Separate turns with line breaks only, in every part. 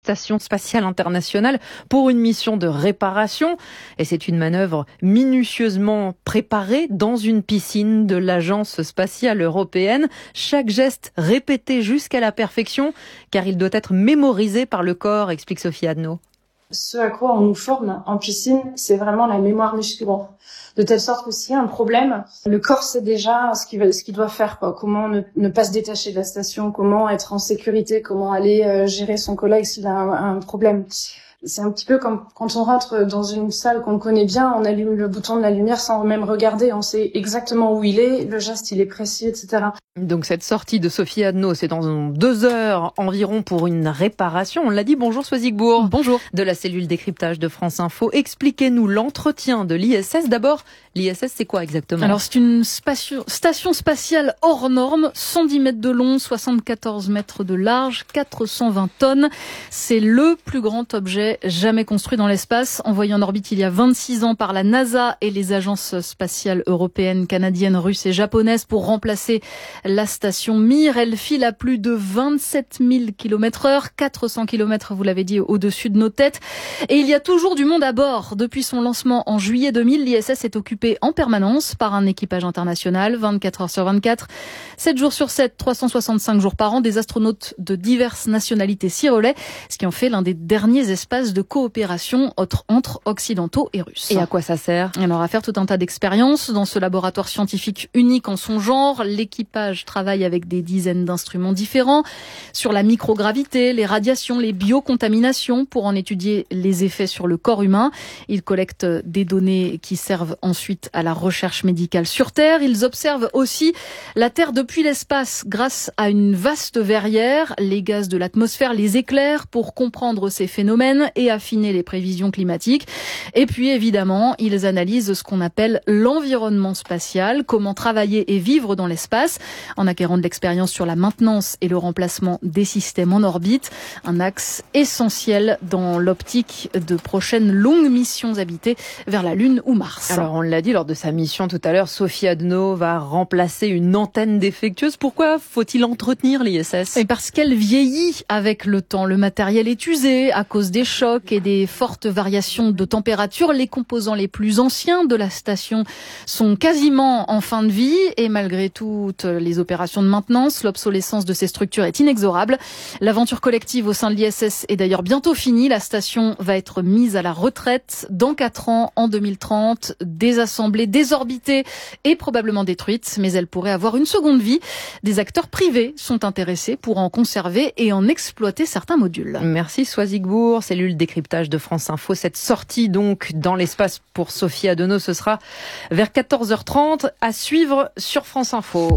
Station spatiale internationale pour une mission de réparation. Et c'est une manœuvre minutieusement préparée dans une piscine de l'Agence spatiale européenne. Chaque geste répété jusqu'à la perfection, car il doit être mémorisé par le corps, explique Sophie Adno.
Ce à quoi on nous forme en piscine, c'est vraiment la mémoire musculaire. De telle sorte que s'il y a un problème, le corps sait déjà ce qu'il doit faire, quoi. Comment ne pas se détacher de la station, comment être en sécurité, comment aller gérer son collègue s'il a un problème. C'est un petit peu comme quand on rentre dans une salle qu'on connaît bien, on allume le bouton de la lumière sans même regarder, on sait exactement où il est, le geste il est précis, etc.
Donc cette sortie de Sophie Adno, c'est dans 2 heures environ pour une réparation. On l'a dit, bonjour Soisigbourg.
Bonjour.
De la cellule décryptage de France Info. Expliquez-nous l'entretien de l'ISS. D'abord, l'ISS c'est quoi exactement ?
Alors c'est une station spatiale hors norme, 110 mètres de long, 74 mètres de large, 420 tonnes. C'est le plus grand objet jamais construit dans l'espace, envoyé en orbite il y a 26 ans par la NASA et les agences spatiales européennes, canadiennes, russes et japonaises pour remplacer la station Mir. Elle file à plus de 27 000 km/h, 400 km, vous l'avez dit, au-dessus de nos têtes. Et il y a toujours du monde à bord. Depuis son lancement en juillet 2000, l'ISS est occupée en permanence par un équipage international, 24 heures sur 24, 7 jours sur 7, 365 jours par an. Des astronautes de diverses nationalités s'y relaient, ce qui en fait l'un des derniers espaces de coopération entre occidentaux et russes.
Et à quoi ça sert ?
Alors à faire tout un tas d'expériences dans ce laboratoire scientifique unique en son genre. L'équipage travaille avec des dizaines d'instruments différents sur la microgravité, les radiations, les biocontaminations pour en étudier les effets sur le corps humain. Ils collectent des données qui servent ensuite à la recherche médicale sur Terre. Ils observent aussi la Terre depuis l'espace grâce à une vaste verrière, les gaz de l'atmosphère, les éclairs pour comprendre ces phénomènes et affiner les prévisions climatiques. Et puis évidemment, ils analysent ce qu'on appelle l'environnement spatial, comment travailler et vivre dans l'espace, en acquérant de l'expérience sur la maintenance et le remplacement des systèmes en orbite, un axe essentiel dans l'optique de prochaines longues missions habitées vers la Lune ou Mars.
Alors on l'a dit lors de sa mission tout à l'heure, Sophie Adno va remplacer une antenne défectueuse. Pourquoi faut-il entretenir l'ISS ?
Et parce qu'elle vieillit avec le temps. Le matériel est usé à cause des chocs et des fortes variations de température. Les composants les plus anciens de la station sont quasiment en fin de vie et malgré toutes les opérations de maintenance, l'obsolescence de ces structures est inexorable. L'aventure collective au sein de l'ISS est d'ailleurs bientôt finie. La station va être mise à la retraite dans 4 ans, en 2030, désassemblée, désorbitée et probablement détruite, mais elle pourrait avoir une seconde vie. Des acteurs privés sont intéressés pour en conserver et en exploiter certains modules.
Merci Soisigbourg, cellule décryptage de France Info. Cette sortie donc dans l'espace pour Sophie Adno, ce sera vers 14h30 à suivre sur France Info.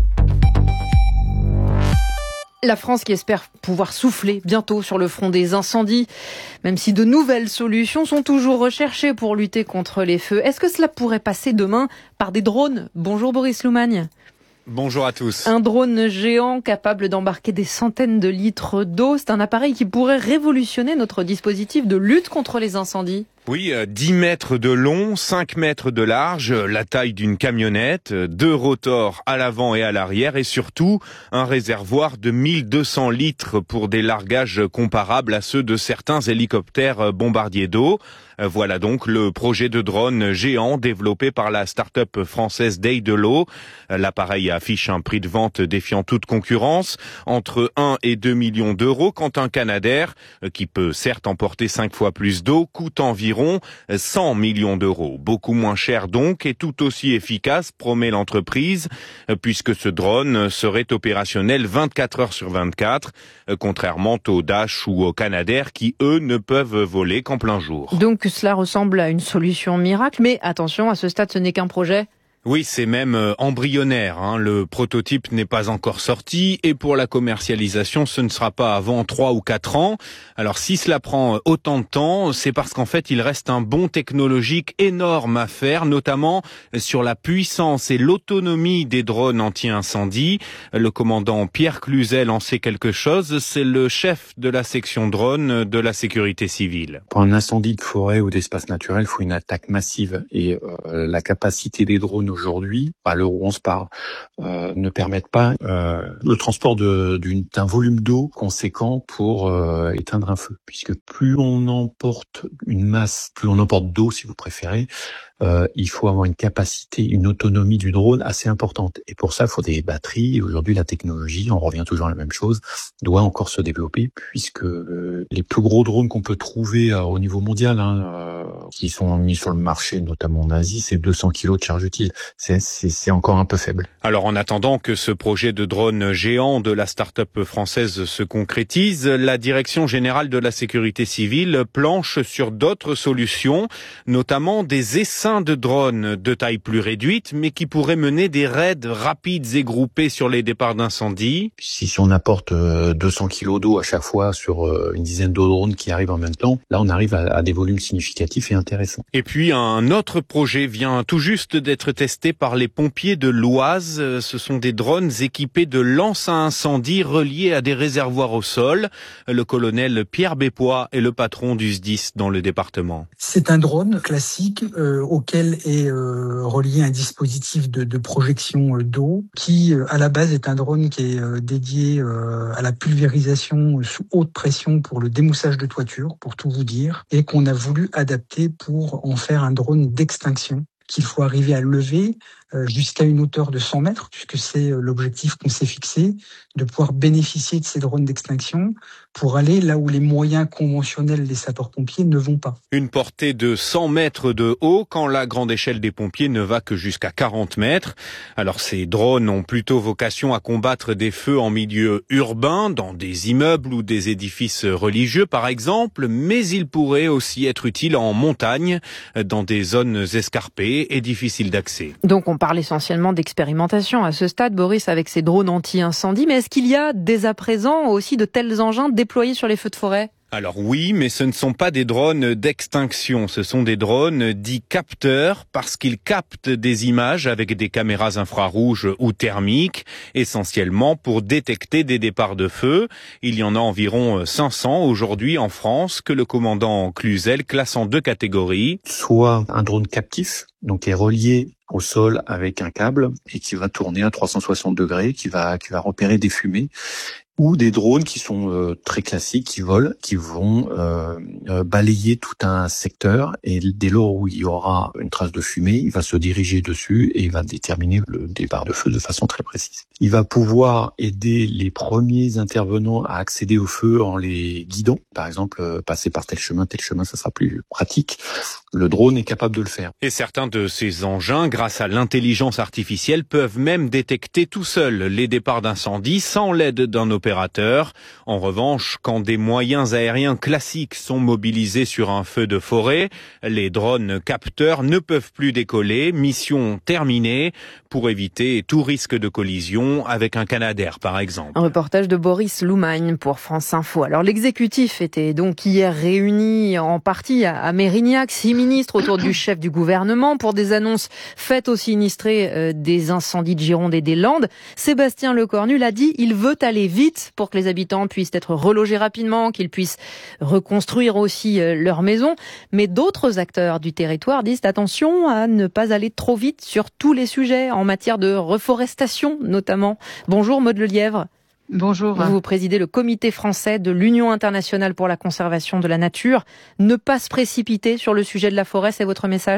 La France qui espère pouvoir souffler bientôt sur le front des incendies, même si de nouvelles solutions sont toujours recherchées pour lutter contre les feux. Est-ce que cela pourrait passer demain par des drones ? Bonjour Boris Loumagne.
Bonjour à tous.
Un drone géant capable d'embarquer des centaines de litres d'eau, c'est un appareil qui pourrait révolutionner notre dispositif de lutte contre les incendies.
Oui, 10 mètres de long, 5 mètres de large, la taille d'une camionnette, 2 rotors à l'avant et à l'arrière et surtout un réservoir de 1200 litres pour des largages comparables à ceux de certains hélicoptères bombardiers d'eau. Voilà donc le projet de drone géant développé par la start-up française Day-de-l'eau. L'appareil affiche un prix de vente défiant toute concurrence, entre 1 et 2 millions d'euros, quand un Canadair, qui peut certes emporter 5 fois plus d'eau, coûte environ 100 millions d'euros. Beaucoup moins cher donc et tout aussi efficace, promet l'entreprise, puisque ce drone serait opérationnel 24 heures sur 24, contrairement aux Dash ou aux Canadair qui, eux, ne peuvent voler qu'en plein jour.
Donc cela ressemble à une solution miracle, mais attention, à ce stade, ce n'est qu'un projet.
Oui, c'est même embryonnaire. Le prototype n'est pas encore sorti et pour la commercialisation, ce ne sera pas avant 3 ou 4 ans. Alors si cela prend autant de temps, c'est parce qu'en fait, il reste un bond technologique énorme à faire, notamment sur la puissance et l'autonomie des drones anti-incendie. Le commandant Pierre Cluzel en sait quelque chose. C'est le chef de la section drone de la sécurité civile.
Pour un incendie de forêt ou d'espace naturel, il faut une attaque massive et la capacité des drones aujourd'hui, à l'heure où on se parle, ne permettent pas le transport d'un volume d'eau conséquent pour éteindre un feu. Puisque plus on emporte une masse, plus on emporte d'eau si vous préférez, il faut avoir une capacité, une autonomie du drone assez importante. Et pour ça, il faut des batteries. Et aujourd'hui, la technologie, on revient toujours à la même chose, doit encore se développer, puisque les plus gros drones qu'on peut trouver au niveau mondial, qui sont mis sur le marché, notamment en Asie, c'est 200 kilos de charge utile. C'est encore un peu faible.
Alors, en attendant que ce projet de drone géant de la start-up française se concrétise, la Direction générale de la sécurité civile planche sur d'autres solutions, notamment des essaims de drones de taille plus réduite, mais qui pourraient mener des raids rapides et groupés sur les départs d'incendie.
Si on apporte 200 kilos d'eau à chaque fois sur une dizaine de drones qui arrivent en même temps, là on arrive à des volumes significatifs et intéressants.
Et puis un autre projet vient tout juste d'être testé par les pompiers de l'Oise. Ce sont des drones équipés de lances à incendie reliés à des réservoirs au sol. Le colonel Pierre Bépois est le patron du SDIS dans le département.
C'est un drone classique auquel est relié un dispositif de projection d'eau qui, à la base, est un drone qui est dédié à la pulvérisation sous haute pression pour le démoussage de toiture, pour tout vous dire, et qu'on a voulu adapter pour en faire un drone d'extinction qu'il faut arriver à lever jusqu'à une hauteur de 100 mètres, puisque c'est l'objectif qu'on s'est fixé, de pouvoir bénéficier de ces drones d'extinction pour aller là où les moyens conventionnels des sapeurs-pompiers ne vont pas.
Une portée de 100 mètres de haut quand la grande échelle des pompiers ne va que jusqu'à 40 mètres. Alors ces drones ont plutôt vocation à combattre des feux en milieu urbain, dans des immeubles ou des édifices religieux par exemple, mais ils pourraient aussi être utiles en montagne, dans des zones escarpées et difficiles d'accès.
Donc on parle essentiellement d'expérimentation à ce stade, Boris, avec ces drones anti-incendie, mais est-ce qu'il y a dès à présent aussi de tels engins déployés sur les feux de forêt ?
Alors oui, mais ce ne sont pas des drones d'extinction, ce sont des drones dits capteurs parce qu'ils captent des images avec des caméras infrarouges ou thermiques, essentiellement pour détecter des départs de feu. Il y en a environ 500 aujourd'hui en France que le commandant Cluzel classe en 2 catégories.
Soit un drone captif, donc qui est relié au sol avec un câble et qui va tourner à 360 degrés, qui va repérer des fumées, ou des drones qui sont très classiques, qui volent, qui vont balayer tout un secteur, et dès lors où il y aura une trace de fumée, il va se diriger dessus et il va déterminer le départ de feu de façon très précise. Il va pouvoir aider les premiers intervenants à accéder au feu en les guidant. Par exemple, passer par tel chemin, ça sera plus pratique. Le drone est capable de le faire.
Et certains de ces engins, grâce à l'intelligence artificielle, peuvent même détecter tout seuls les départs d'incendie sans l'aide d'un opérateur. En revanche, quand des moyens aériens classiques sont mobilisés sur un feu de forêt, les drones capteurs ne peuvent plus décoller. Mission terminée pour éviter tout risque de collision avec un Canadair, par exemple.
Un reportage de Boris Loumagne pour France Info. Alors l'exécutif était donc hier réuni en partie à Mérignac, 6 ministres autour du chef du gouvernement pour des annonces faites aux sinistrés des incendies de Gironde et des Landes. Sébastien Lecornu l'a dit, il veut aller vite pour que les habitants puissent être relogés rapidement, qu'ils puissent reconstruire aussi leur maison. Mais d'autres acteurs du territoire disent attention à ne pas aller trop vite sur tous les sujets en matière de reforestation notamment. Bonjour Maude Lelièvre.
Bonjour.
Vous présidez le comité français de l'Union internationale pour la conservation de la nature. Ne pas se précipiter sur le sujet de la forêt, c'est votre message ?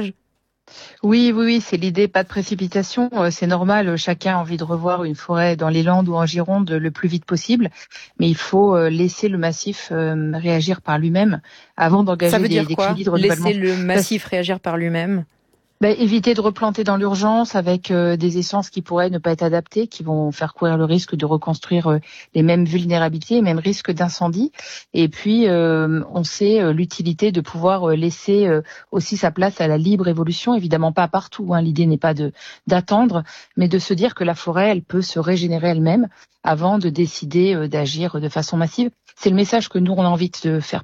Oui, c'est l'idée, pas de précipitation. C'est normal, chacun a envie de revoir une forêt dans les Landes ou en Gironde le plus vite possible. Mais il faut laisser le massif réagir par lui-même avant d'engager des crédits de renouvellement.
Laisser le massif réagir par lui-même ?
Éviter de replanter dans l'urgence avec des essences qui pourraient ne pas être adaptées, qui vont faire courir le risque de reconstruire les mêmes vulnérabilités, les mêmes risques d'incendie. Et puis, on sait l'utilité de pouvoir laisser aussi sa place à la libre évolution, évidemment pas partout. L'idée n'est pas d'attendre, mais de se dire que la forêt, elle peut se régénérer elle-même avant de décider d'agir de façon massive. C'est le message que nous, on a envie de faire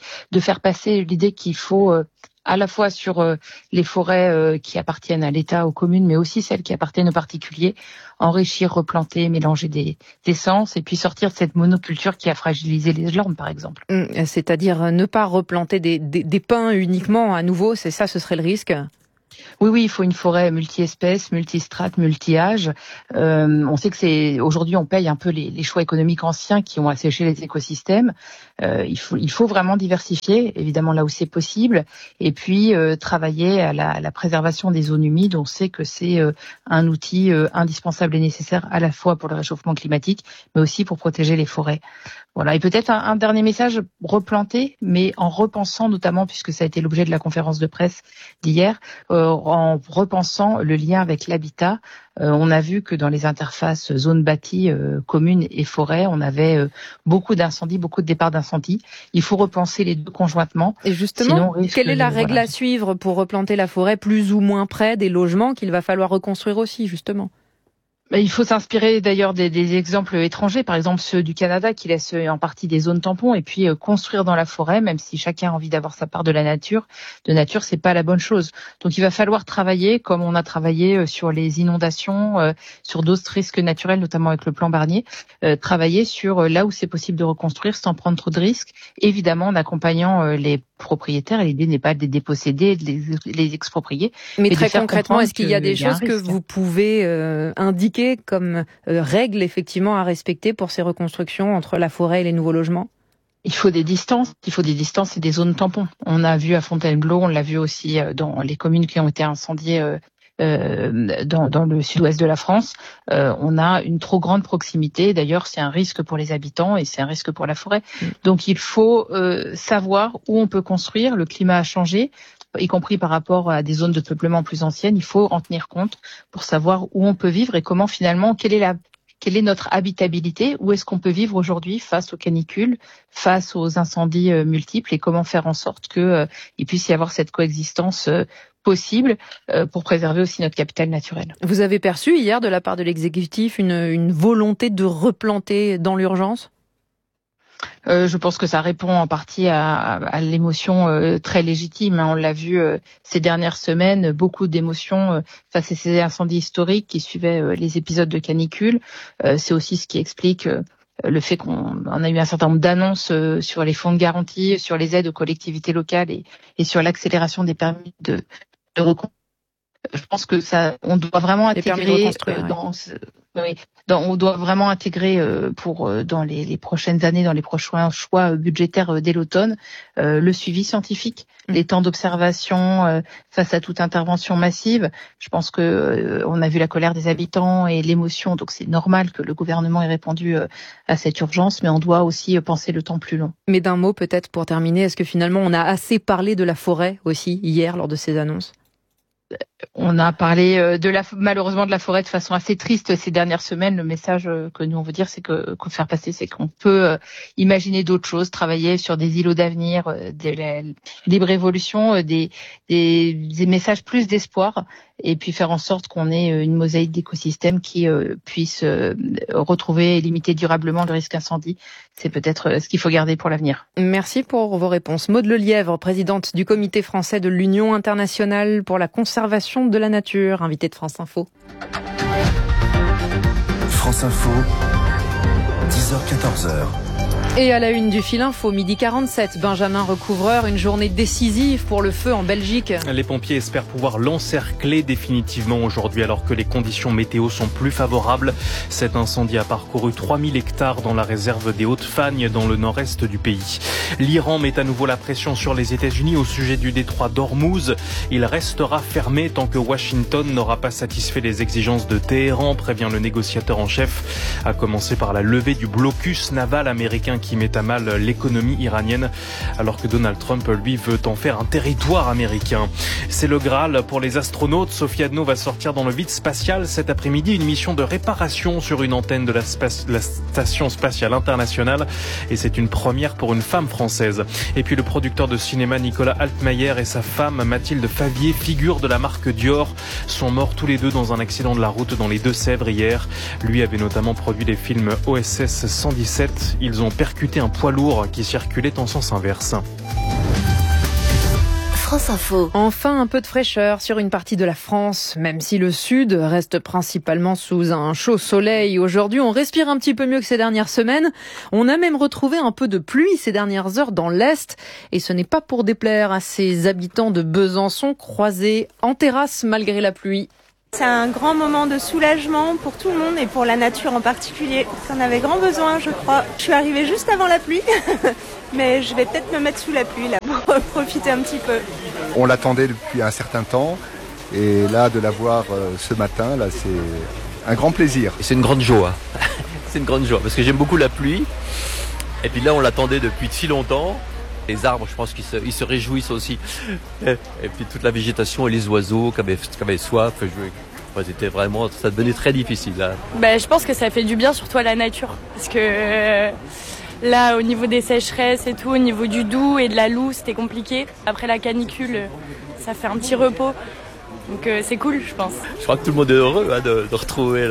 passer l'idée qu'il faut à la fois sur les forêts qui appartiennent à l'État, aux communes, mais aussi celles qui appartiennent aux particuliers, enrichir, replanter, mélanger des essences et puis sortir de cette monoculture qui a fragilisé les Landes, par exemple.
C'est-à-dire ne pas replanter des pins uniquement à nouveau, c'est ça, ce serait le risque ?
Oui, il faut une forêt multi-espèces, multi-strates, multi-âges. On sait que aujourd'hui on paye un peu les choix économiques anciens qui ont asséché les écosystèmes. Il faut vraiment diversifier, évidemment là où c'est possible, et puis travailler à la préservation des zones humides. On sait que c'est un outil indispensable et nécessaire à la fois pour le réchauffement climatique, mais aussi pour protéger les forêts. Voilà, et peut-être un dernier message, replanter, mais en repensant notamment, puisque ça a été l'objet de la conférence de presse d'hier, en repensant le lien avec l'habitat. On a vu que dans les interfaces zones bâties, communes et forêts, on avait beaucoup d'incendies, beaucoup de départs d'incendies. Il faut repenser les deux conjointement.
Et justement, quelle est la règle à suivre pour replanter la forêt plus ou moins près des logements qu'il va falloir reconstruire aussi, justement ?
Il faut s'inspirer d'ailleurs des exemples étrangers, par exemple ceux du Canada qui laissent en partie des zones tampons et puis construire dans la forêt, même si chacun a envie d'avoir sa part de la nature. De nature, c'est pas la bonne chose. Donc il va falloir travailler comme on a travaillé sur les inondations, sur d'autres risques naturels, notamment avec le plan Barnier, travailler sur là où c'est possible de reconstruire sans prendre trop de risques, évidemment en accompagnant les propriétaires. Et l'idée n'est pas de les déposséder, de les exproprier.
Mais très concrètement, est-ce qu'il y a des choses que vous pouvez indiquer comme règles effectivement à respecter pour ces reconstructions entre la forêt et les nouveaux logements ?
Il faut des distances et des zones tampons. On a vu à Fontainebleau, on l'a vu aussi dans les communes qui ont été incendiées dans le sud-ouest de la France. On a une trop grande proximité. D'ailleurs, c'est un risque pour les habitants et c'est un risque pour la forêt. Donc, il faut savoir où on peut construire. Le climat a changé, y compris par rapport à des zones de peuplement plus anciennes. Il faut en tenir compte pour savoir où on peut vivre et comment finalement, quelle est notre habitabilité, où est-ce qu'on peut vivre aujourd'hui face aux canicules, face aux incendies multiples et comment faire en sorte qu'il puisse y avoir cette coexistence possible pour préserver aussi notre capital naturel.
Vous avez perçu hier de la part de l'exécutif une volonté de replanter dans l'urgence ?
Je pense que ça répond en partie à l'émotion très légitime. On l'a vu ces dernières semaines, beaucoup d'émotions face à ces incendies historiques qui suivaient les épisodes de canicule. C'est aussi ce qui explique le fait qu'on a eu un certain nombre d'annonces sur les fonds de garantie, sur les aides aux collectivités locales et sur l'accélération des permis de reconstruire. Je pense que on doit vraiment intégrer on doit vraiment intégrer dans les prochaines années, dans les prochains choix budgétaires dès l'automne, le suivi scientifique, les temps d'observation face à toute intervention massive. Je pense que on a vu la colère des habitants et l'émotion, donc c'est normal que le gouvernement ait répondu à cette urgence, mais on doit aussi penser le temps plus long.
Mais d'un mot peut-être pour terminer, est-ce que finalement on a assez parlé de la forêt aussi hier lors de ces annonces ?
On a parlé malheureusement de la forêt de façon assez triste ces dernières semaines. Le message que nous on veut dire, c'est qu'on faire passer, c'est qu'on peut imaginer d'autres choses, travailler sur des îlots d'avenir, de la libre évolution, des messages plus d'espoir, et puis faire en sorte qu'on ait une mosaïque d'écosystèmes qui puisse retrouver et limiter durablement le risque incendie. C'est peut-être ce qu'il faut garder pour l'avenir.
Merci pour vos réponses. Maude Lelièvre, présidente du Comité français de l'Union internationale pour la conservation de la nature, invitée de France Info.
France Info, 10h-14h.
Et à la une du Fil Info, 12h47, Benjamin Recouvreur, une journée décisive pour le feu en Belgique.
Les pompiers espèrent pouvoir l'encercler définitivement aujourd'hui alors que les conditions météo sont plus favorables. Cet incendie a parcouru 3000 hectares dans la réserve des Hautes-Fagnes dans le nord-est du pays. L'Iran met à nouveau la pression sur les États-Unis au sujet du détroit d'Ormuz. Il restera fermé tant que Washington n'aura pas satisfait les exigences de Téhéran, prévient le négociateur en chef, à commencer par la levée du blocus naval américain qui met à mal l'économie iranienne, alors que Donald Trump, lui, veut en faire un territoire américain. C'est le Graal pour les astronautes. Sophie Adno va sortir dans le vide spatial cet après-midi, une mission de réparation sur une antenne de la Station spatiale internationale, et c'est une première pour une femme française. Et puis le producteur de cinéma Nicolas Altmaier et sa femme Mathilde Favier, figure de la marque Dior, sont morts tous les deux dans un accident de la route dans les Deux-Sèvres hier. Lui avait notamment produit les films OSS 117. Ils ont percuté un poids lourd qui circulait en sens inverse.
France Info.
Enfin, un peu de fraîcheur sur une partie de la France, même si le sud reste principalement sous un chaud soleil. Aujourd'hui, on respire un petit peu mieux que ces dernières semaines. On a même retrouvé un peu de pluie ces dernières heures dans l'Est. Et ce n'est pas pour déplaire à ces habitants de Besançon croisés en terrasse malgré la pluie.
C'est un grand moment de soulagement pour tout le monde et pour la nature en particulier. On avait grand besoin, je crois. Je suis arrivée juste avant la pluie, mais je vais peut-être me mettre sous la pluie là pour profiter un petit peu.
On l'attendait depuis un certain temps et là de la voir ce matin, là c'est un grand plaisir.
Et c'est une grande joie. C'est une grande joie parce que j'aime beaucoup la pluie. Et puis là on l'attendait depuis si longtemps. Les arbres, je pense qu'ils se réjouissent aussi. Et puis toute la végétation et les oiseaux qui avaient soif. C'était vraiment, ça devenait très difficile. Là.
Je pense que ça fait du bien surtout à la nature. Parce que là, au niveau des sécheresses et tout, au niveau du doux et de la loue, c'était compliqué. Après la canicule, ça fait un petit repos. Donc c'est cool, je pense.
Je crois que tout le monde est heureux de retrouver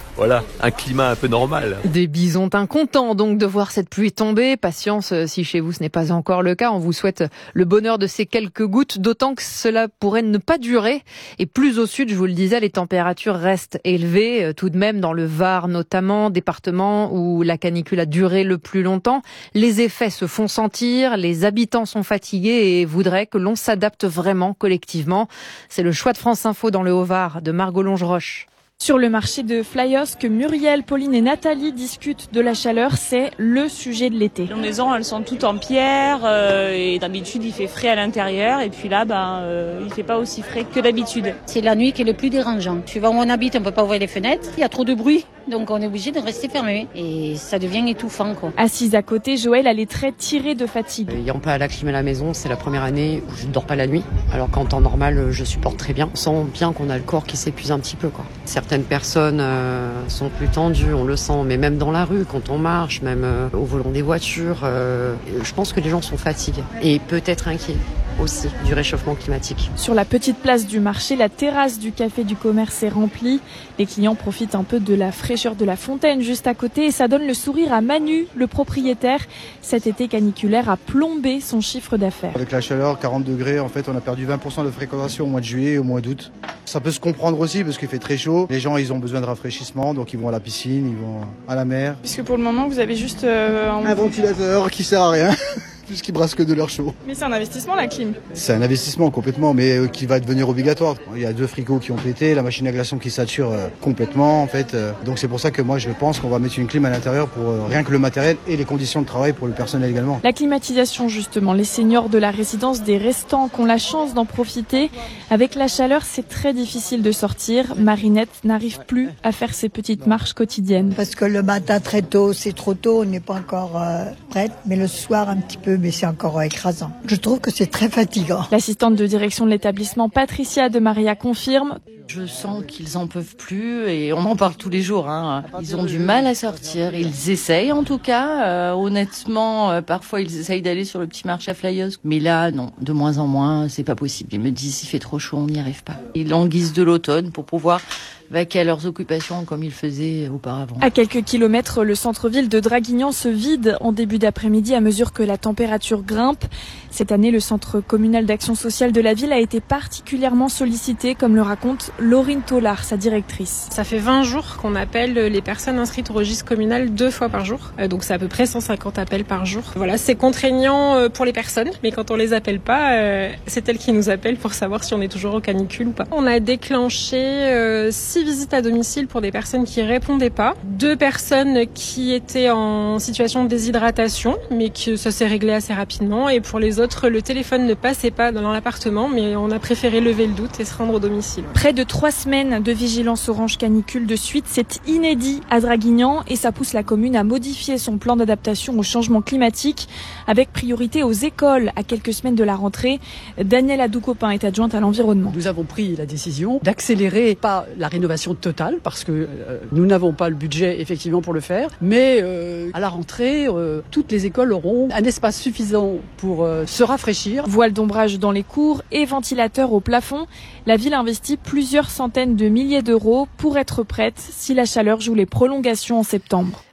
un climat un peu normal.
Des bisontins contents donc de voir cette pluie tomber. Patience si chez vous ce n'est pas encore le cas. On vous souhaite le bonheur de ces quelques gouttes, d'autant que cela pourrait ne pas durer. Et plus au sud, je vous le disais, les températures restent élevées, tout de même dans le Var notamment, département où la canicule a duré le plus longtemps. Les effets se font sentir, les habitants sont fatigués et voudraient que l'on s'adapte vraiment collectivement. C'est le choix de France Info dans le Haut-Var de Margot Longeroche.
Sur le marché de Flyos, que Muriel, Pauline et Nathalie discutent de la chaleur, c'est le sujet de l'été.
Les maisons, elles sont toutes en pierre et d'habitude il fait frais à l'intérieur et puis là, il fait pas aussi frais que d'habitude.
C'est la nuit qui est le plus dérangeant. Tu vois où on habite, on peut pas ouvrir les fenêtres, il y a trop de bruit. Donc on est obligé de rester fermé et ça devient étouffant, quoi.
Assise à côté, Joël a les traits tirés de fatigue.
Ayant pas la clim à la maison, c'est la première année où je ne dors pas la nuit. Alors qu'en temps normal, je supporte très bien. On sent bien qu'on a le corps qui s'épuise un petit peu, quoi. Certaines personnes sont plus tendues, on le sent, mais même dans la rue, quand on marche, même au volant des voitures, je pense que les gens sont fatigués et peut-être inquiets aussi du réchauffement climatique.
Sur la petite place du marché, la terrasse du café du commerce est remplie. Les clients profitent un peu de la fraîcheur de la fontaine juste à côté et ça donne le sourire à Manu, le propriétaire. Cet été caniculaire a plombé son chiffre d'affaires.
Avec la chaleur, 40 degrés, en fait, on a perdu 20% de fréquentation au mois de juillet et au mois d'août. Ça peut se comprendre aussi parce qu'il fait très chaud. Les gens, ils ont besoin de rafraîchissement, donc ils vont à la piscine, ils vont à la mer.
Puisque pour le moment, vous avez juste
un ventilateur qui sert à rien. Puisqu'ils brassent que de l'air chaud.
Mais c'est un investissement la clim.
C'est un investissement complètement, mais qui va devenir obligatoire. Il y a 2 frigos qui ont pété, la machine à glaçons qui sature complètement en fait. Donc c'est pour ça que moi je pense qu'on va mettre une clim à l'intérieur pour rien que le matériel et les conditions de travail pour le personnel également.
La climatisation justement, les seniors de la résidence des restants qui ont la chance d'en profiter. Avec la chaleur, c'est très difficile de sortir. Marinette n'arrive plus à faire ses petites marches quotidiennes.
Parce que le matin très tôt, c'est trop tôt, on n'est pas encore prête, mais le soir un petit peu, mais c'est encore écrasant. Je trouve que c'est très fatigant.
L'assistante de direction de l'établissement, Patricia de Maria, confirme.
Je sens qu'ils en peuvent plus et on en parle tous les jours. Ils ont du mal à sortir. Ils essayent en tout cas. Honnêtement, parfois ils essayent d'aller sur le petit marché à Flyos. Mais là, non, de moins en moins, c'est pas possible. Ils me disent, il fait trop chaud, on n'y arrive pas. Ils languissent de l'automne pour pouvoir vaquer à leurs occupations comme ils faisaient auparavant.
À quelques kilomètres, le centre-ville de Draguignan se vide en début d'après-midi à mesure que la température grimpe. Cette année, le centre communal d'action sociale de la ville a été particulièrement sollicité, comme le raconte Laurine Tollard, sa directrice.
Ça fait 20 jours qu'on appelle les personnes inscrites au registre communal 2 fois par jour. Donc c'est à peu près 150 appels par jour. Voilà, c'est contraignant pour les personnes, mais quand on les appelle pas, c'est elles qui nous appellent pour savoir si on est toujours au canicule ou pas. On a déclenché 6 visites à domicile pour des personnes qui répondaient pas, 2 personnes qui étaient en situation de déshydratation, mais que ça s'est réglé assez rapidement, et pour les autres, le téléphone ne passait pas dans l'appartement, mais on a préféré lever le doute et se rendre au domicile.
Près de 3 semaines de vigilance orange canicule de suite, c'est inédit à Draguignan et ça pousse la commune à modifier son plan d'adaptation au changement climatique avec priorité aux écoles à quelques semaines de la rentrée. Danielle Adoukopin est adjointe à l'environnement.
Nous avons pris la décision d'accélérer pas la rénovation totale parce que nous n'avons pas le budget effectivement pour le faire, mais à la rentrée, toutes les écoles auront un espace suffisant pour se rafraîchir.
Voile d'ombrage dans les cours et ventilateurs au plafond. La ville investit plusieurs centaines de milliers d'euros pour être prête si la chaleur joue les prolongations en septembre.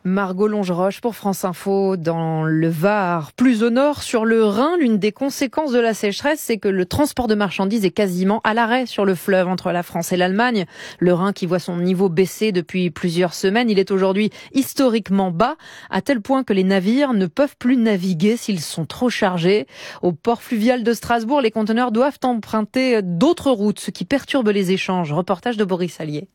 Margot Longeroche pour France Info. Dans le Var, plus au nord, sur le Rhin, l'une des conséquences de la sécheresse, c'est que le transport de marchandises est quasiment à l'arrêt sur le fleuve entre la France et l'Allemagne. Le Rhin qui voit son niveau baisser depuis plusieurs semaines. Il est aujourd'hui historiquement bas, à tel point que les navires ne peuvent plus naviguer s'ils sont trop chargés. Au port fluvial de Strasbourg, les conteneurs doivent emprunter d'autres routes, ce qui perturbe les échanges. Reportage de Boris Allier.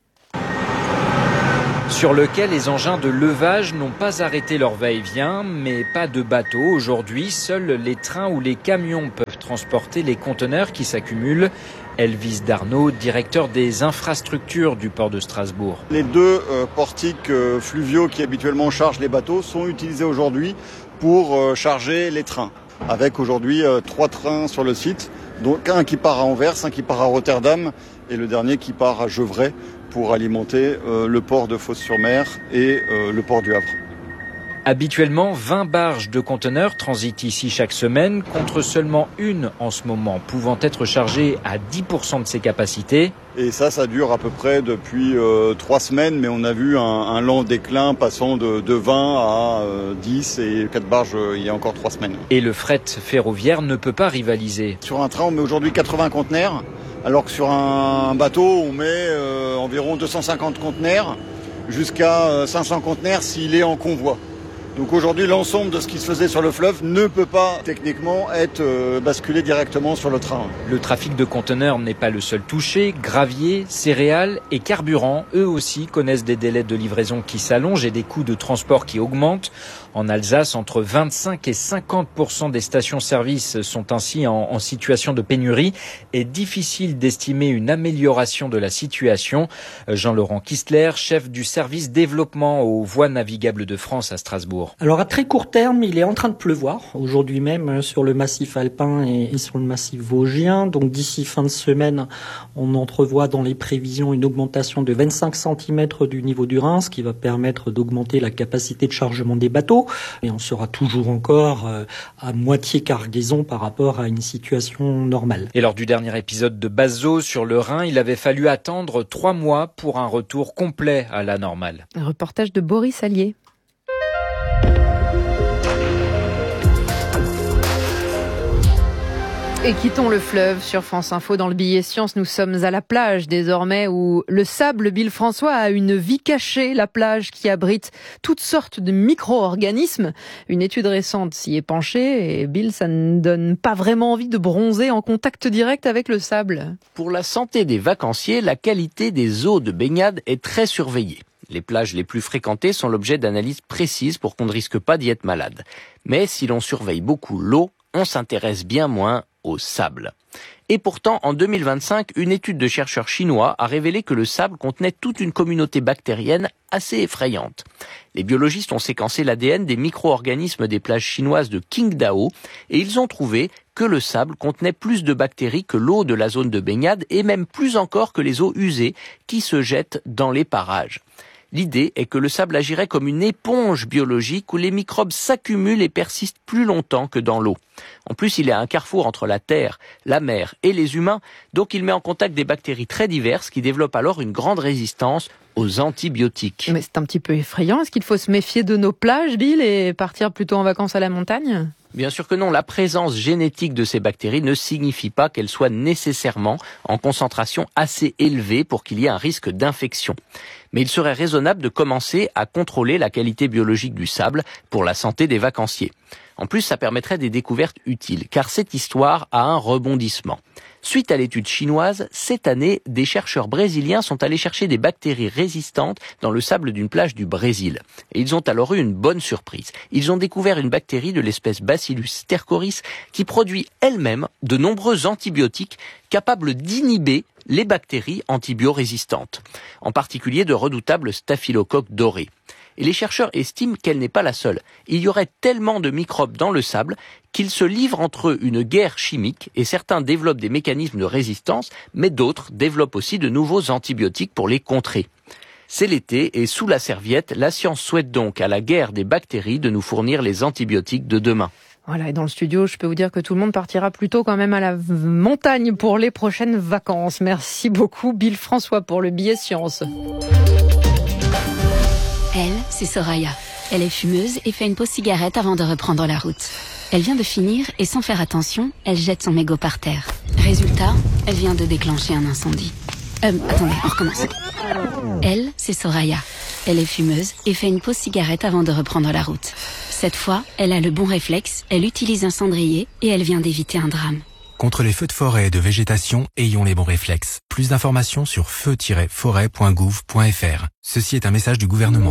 Sur le quai, les engins de levage n'ont pas arrêté leur va-et-vient, mais pas de bateaux. Aujourd'hui, seuls les trains ou les camions peuvent transporter les conteneurs qui s'accumulent. Elvis Darnaud, directeur des infrastructures du port de Strasbourg.
Les deux portiques fluviaux qui habituellement chargent les bateaux sont utilisés aujourd'hui pour charger les trains. Avec aujourd'hui 3 trains sur le site, donc un qui part à Anvers, un qui part à Rotterdam et le dernier qui part à Gevrey pour alimenter le port de Fos-sur-Mer et le port du Havre.
Habituellement, 20 barges de conteneurs transitent ici chaque semaine, contre seulement une en ce moment, pouvant être chargée à 10% de ses capacités.
Et ça dure à peu près depuis 3 semaines, mais on a vu un lent déclin passant de 20 à 10 et 4 barges il y a encore 3 semaines.
Et le fret ferroviaire ne peut pas rivaliser.
Sur un train, on met aujourd'hui 80 conteneurs, alors que sur un bateau, on met environ 250 conteneurs, jusqu'à 500 conteneurs s'il est en convoi. Donc aujourd'hui, l'ensemble de ce qui se faisait sur le fleuve ne peut pas techniquement être basculé directement sur le train.
Le trafic de conteneurs n'est pas le seul touché. Gravier, céréales et carburant, eux aussi, connaissent des délais de livraison qui s'allongent et des coûts de transport qui augmentent. En Alsace, entre 25 et 50% des stations-service sont ainsi en situation de pénurie et difficile d'estimer une amélioration de la situation. Jean-Laurent Kistler, chef du service développement aux voies navigables de France à Strasbourg.
Alors à très court terme, il est en train de pleuvoir, aujourd'hui même sur le massif alpin et sur le massif vosgien. Donc d'ici fin de semaine, on entrevoit dans les prévisions une augmentation de 25 cm du niveau du Rhin, ce qui va permettre d'augmenter la capacité de chargement des bateaux. Et on sera toujours encore à moitié cargaison par rapport à une situation normale.
Et lors du dernier épisode de Bazo sur le Rhin, il avait fallu attendre 3 mois pour un retour complet à la normale.
Un reportage de Boris Allier. Et quittons le fleuve sur France Info dans le billet science. Nous sommes à la plage désormais où le sable, Bill François, a une vie cachée. La plage qui abrite toutes sortes de micro-organismes. Une étude récente s'y est penchée et Bill, ça ne donne pas vraiment envie de bronzer en contact direct avec le sable.
Pour la santé des vacanciers, la qualité des eaux de baignade est très surveillée. Les plages les plus fréquentées sont l'objet d'analyses précises pour qu'on ne risque pas d'y être malade. Mais si l'on surveille beaucoup l'eau, on s'intéresse bien moins au sable. Et pourtant, en 2025, une étude de chercheurs chinois a révélé que le sable contenait toute une communauté bactérienne assez effrayante. Les biologistes ont séquencé l'ADN des micro-organismes des plages chinoises de Qingdao et ils ont trouvé que le sable contenait plus de bactéries que l'eau de la zone de baignade et même plus encore que les eaux usées qui se jettent dans les parages. L'idée est que le sable agirait comme une éponge biologique où les microbes s'accumulent et persistent plus longtemps que dans l'eau. En plus, il est à un carrefour entre la terre, la mer et les humains, donc il met en contact des bactéries très diverses qui développent alors une grande résistance aux antibiotiques.
Mais c'est un petit peu effrayant. Est-ce qu'il faut se méfier de nos plages, Bill, et partir plutôt en vacances à la montagne ?
Bien sûr que non, la présence génétique de ces bactéries ne signifie pas qu'elles soient nécessairement en concentration assez élevée pour qu'il y ait un risque d'infection. Mais il serait raisonnable de commencer à contrôler la qualité biologique du sable pour la santé des vacanciers. En plus, ça permettrait des découvertes utiles, car cette histoire a un rebondissement. Suite à l'étude chinoise, cette année, des chercheurs brésiliens sont allés chercher des bactéries résistantes dans le sable d'une plage du Brésil. Et ils ont alors eu une bonne surprise. Ils ont découvert une bactérie de l'espèce Bacillus stercoris qui produit elle-même de nombreux antibiotiques capables d'inhiber les bactéries antibiorésistantes, en particulier de redoutables staphylocoques dorés. Et les chercheurs estiment qu'elle n'est pas la seule. Il y aurait tellement de microbes dans le sable qu'ils se livrent entre eux une guerre chimique et certains développent des mécanismes de résistance, mais d'autres développent aussi de nouveaux antibiotiques pour les contrer. C'est l'été et sous la serviette, la science souhaite donc à la guerre des bactéries de nous fournir les antibiotiques de demain.
Voilà, et dans le studio, je peux vous dire que tout le monde partira plutôt quand même à la montagne pour les prochaines vacances. Merci beaucoup, Bill François, pour le billet science.
Elle, c'est Soraya.
Elle est fumeuse et fait une pause cigarette avant de reprendre la route. Elle vient de finir et sans faire attention, elle jette son mégot par terre. Résultat, elle vient de déclencher un incendie. Attendez, on recommence. Elle, c'est Soraya. Elle est fumeuse et fait une pause cigarette avant de reprendre la route. Cette fois, elle a le bon réflexe, elle utilise un cendrier et elle vient d'éviter un drame.
Contre les feux de forêt et de végétation, ayons les bons réflexes. Plus d'informations sur feu-forêt.gouv.fr. Ceci est un message du gouvernement.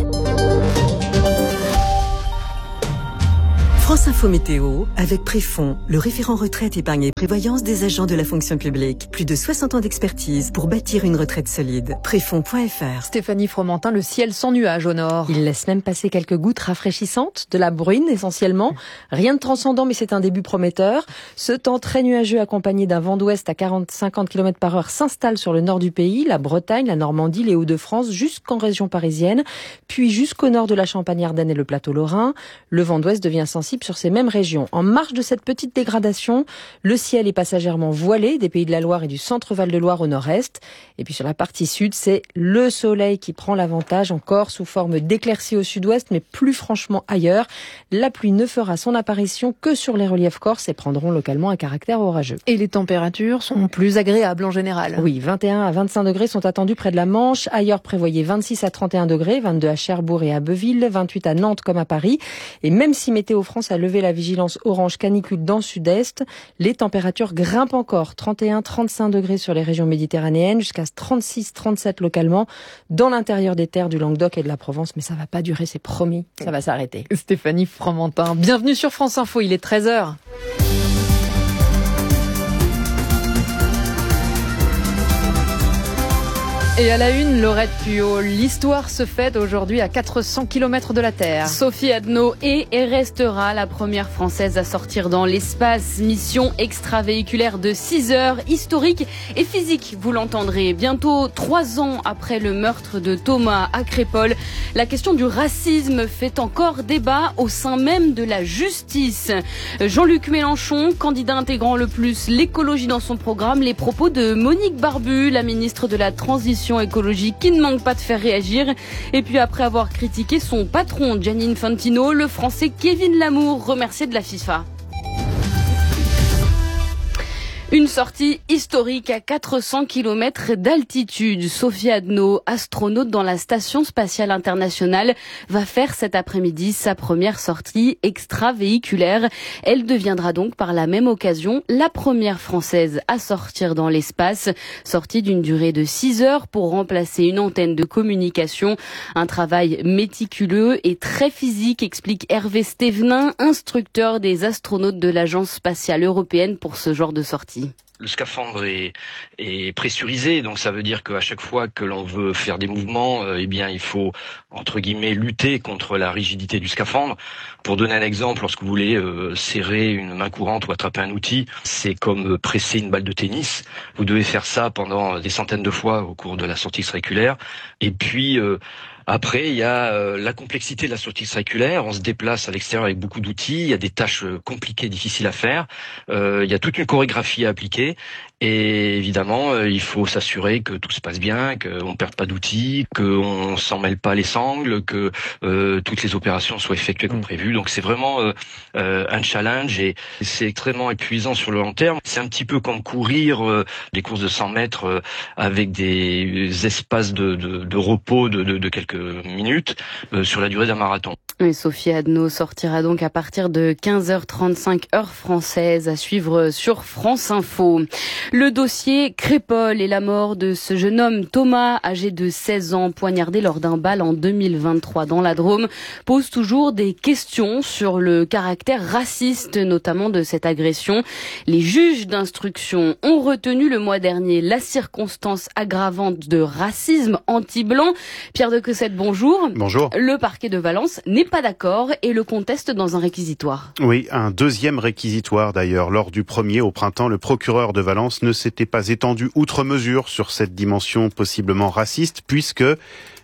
France Info Météo, avec Préfond, le référent retraite, épargne et prévoyance des agents de la fonction publique. Plus de 60 ans d'expertise pour bâtir une retraite solide. Préfond.fr.
Stéphanie Fromentin, le ciel sans nuages au nord. Il laisse même passer quelques gouttes rafraîchissantes, de la bruine essentiellement. Rien de transcendant, mais c'est un début prometteur. Ce temps très nuageux accompagné d'un vent d'ouest à 40-50 km/h s'installe sur le nord du pays, la Bretagne, la Normandie, les Hauts-de-France, jusqu'en région parisienne, puis jusqu'au nord de la Champagne-Ardenne et le plateau lorrain. Le vent d'ouest devient sensible sur ces mêmes régions. En marge de cette petite dégradation, le ciel est passagèrement voilé des Pays de la Loire et du centre Val-de-Loire au nord-est. Et puis sur la partie sud, c'est le soleil qui prend l'avantage, encore sous forme d'éclaircies au sud-ouest, mais plus franchement ailleurs. La pluie ne fera son apparition que sur les reliefs corses et prendront localement un caractère orageux. Et les températures sont plus agréables en général. Oui, 21 à 25 degrés sont attendus près de la Manche. Ailleurs, prévoyez 26 à 31 degrés, 22 à Cherbourg et à Beuville, 28 à Nantes comme à Paris. Et même si Météo France a levé la vigilance orange canicule dans le sud-est, les températures grimpent encore. 31-35 degrés sur les régions méditerranéennes, jusqu'à 36-37 localement dans l'intérieur des terres du Languedoc et de la Provence. Mais ça va pas durer, c'est promis, ça va s'arrêter. Stéphanie Fromentin, bienvenue sur France Info, il est 13h. Et à la une, Laurette Puot, l'histoire se fête aujourd'hui à 400 km de la Terre.
Sophie Adno est et restera la première Française à sortir dans l'espace. Mission extravéhiculaire de 6 heures, historique et physique, vous l'entendrez. Bientôt 3 ans après le meurtre de Thomas à Crépol, la question du racisme fait encore débat au sein même de la justice. Jean-Luc Mélenchon, candidat intégrant le plus l'écologie dans son programme, les propos de Monique Barbu, la ministre de la Transition écologique qui ne manque pas de faire réagir. Et puis après avoir critiqué son patron Gianni Infantino, le français Kevin Lamour remercié de la FIFA. Une sortie historique à 400 km d'altitude. Sophie Adno, astronaute dans la Station spatiale internationale, va faire cet après-midi sa première sortie extravéhiculaire. Elle deviendra donc par la même occasion la première Française à sortir dans l'espace. Sortie d'une durée de 6 heures pour remplacer une antenne de communication. Un travail méticuleux et très physique, explique Hervé Stévenin, instructeur des astronautes de l'Agence spatiale européenne pour ce genre de sortie.
Le scaphandre est pressurisé, donc ça veut dire qu'à chaque fois que l'on veut faire des mouvements, eh bien il faut entre guillemets lutter contre la rigidité du scaphandre. Pour donner un exemple, lorsque vous voulez serrer une main courante ou attraper un outil, c'est comme presser une balle de tennis. Vous devez faire ça pendant des centaines de fois au cours de la sortie extravéhiculaire. Et puis après, il y a la complexité de la sortie extravéhiculaire. On se déplace à l'extérieur avec beaucoup d'outils. Il y a des tâches compliquées, difficiles à faire. Il y a toute une chorégraphie à appliquer. Et évidemment, il faut s'assurer que tout se passe bien, qu'on ne perde pas d'outils, qu'on ne s'en mêle pas les sangles, que toutes les opérations soient effectuées comme prévu. Donc c'est vraiment un challenge et c'est extrêmement épuisant sur le long terme. C'est un petit peu comme courir des courses de 100 mètres avec des espaces de repos de quelques minutes sur la durée d'un marathon.
Et Sophie Adno sortira donc à partir de 15h35 heure française, à suivre sur France Info. Le dossier Crépol et la mort de ce jeune homme Thomas, âgé de 16 ans, poignardé lors d'un bal en 2023 dans la Drôme, pose toujours des questions sur le caractère raciste, notamment de cette agression. Les juges d'instruction ont retenu le mois dernier la circonstance aggravante de racisme anti-blanc. Pierre de Cossette, bonjour.
Bonjour.
Le parquet de Valence n'est pas d'accord et le conteste dans un réquisitoire.
Oui, un deuxième réquisitoire d'ailleurs. Lors du premier au printemps, le procureur de Valence ne s'était pas étendu outre mesure sur cette dimension possiblement raciste puisque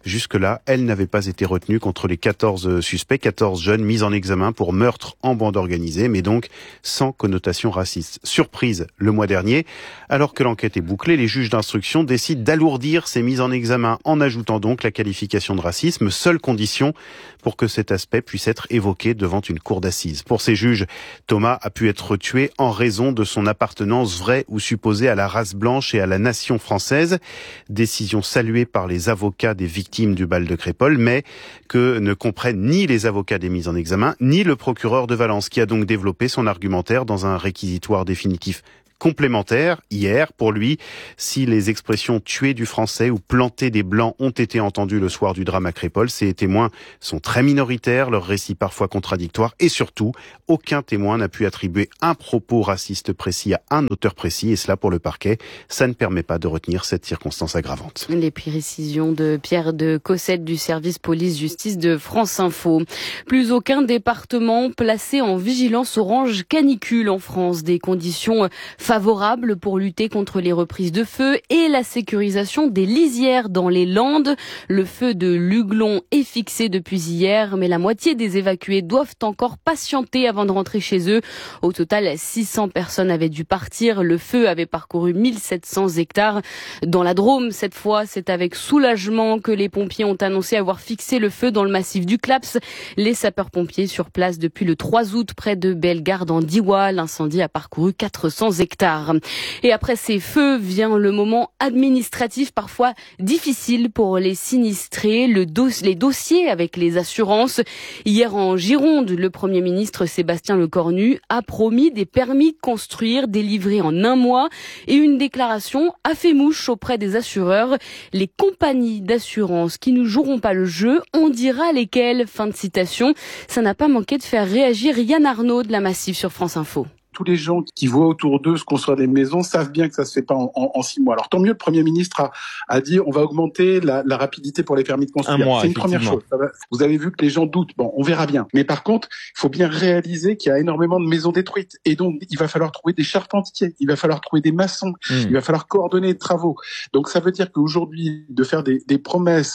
Jusque-là, elle n'avait pas été retenue contre les 14 suspects, 14 jeunes mis en examen pour meurtre en bande organisée, mais donc sans connotation raciste. Surprise, le mois dernier, alors que l'enquête est bouclée, les juges d'instruction décident d'alourdir ces mises en examen en ajoutant donc la qualification de racisme, seule condition pour que cet aspect puisse être évoqué devant une cour d'assises. Pour ces juges, Thomas a pu être tué en raison de son appartenance vraie ou supposée à la race blanche et à la nation française. Décision saluée par les avocats des victimes du bal de Crépol, mais que ne comprennent ni les avocats des mises en examen, ni le procureur de Valence, qui a donc développé son argumentaire dans un réquisitoire définitif complémentaire hier. Pour lui, si les expressions tuer du français ou planter des blancs ont été entendues le soir du drame à Crépol, ces témoins sont très minoritaires, leurs récits parfois contradictoires et surtout, aucun témoin n'a pu attribuer un propos raciste précis à un auteur précis et cela pour le parquet, ça ne permet pas de retenir cette circonstance aggravante.
Les précisions de Pierre de Cossette du service police-justice de France Info. Plus aucun département placé en vigilance orange canicule en France. Des conditions favorable pour lutter contre les reprises de feu et la sécurisation des lisières dans les Landes. Le feu de Luglon est fixé depuis hier, mais la moitié des évacués doivent encore patienter avant de rentrer chez eux. Au total, 600 personnes avaient dû partir. Le feu avait parcouru 1700 hectares. Dans la Drôme, cette fois, c'est avec soulagement que les pompiers ont annoncé avoir fixé le feu dans le massif du Claps. Les sapeurs-pompiers sur place depuis le 3 août près de Bellegarde en Diois. L'incendie a parcouru 400 hectares. Et après ces feux vient le moment administratif parfois difficile pour les sinistrés, les dossiers avec les assurances. Hier en Gironde, le Premier ministre Sébastien Lecornu a promis des permis de construire délivrés en 1 mois et une déclaration a fait mouche auprès des assureurs. Les compagnies d'assurance qui ne joueront pas le jeu, on dira lesquelles. Fin de citation. Ça n'a pas manqué de faire réagir Yann Arnaud de la Massif sur France Info.
Tous les gens qui voient autour d'eux se construire des maisons savent bien que ça se fait pas en 6 mois. Alors tant mieux, le Premier ministre a dit on va augmenter la rapidité pour les permis de construire.
1 mois,
c'est une première chose. Vous avez vu que les gens doutent. Bon, on verra bien. Mais par contre, il faut bien réaliser qu'il y a énormément de maisons détruites. Et donc, il va falloir trouver des charpentiers, il va falloir trouver des maçons, il va falloir coordonner les travaux. Donc ça veut dire qu'aujourd'hui, de faire des promesses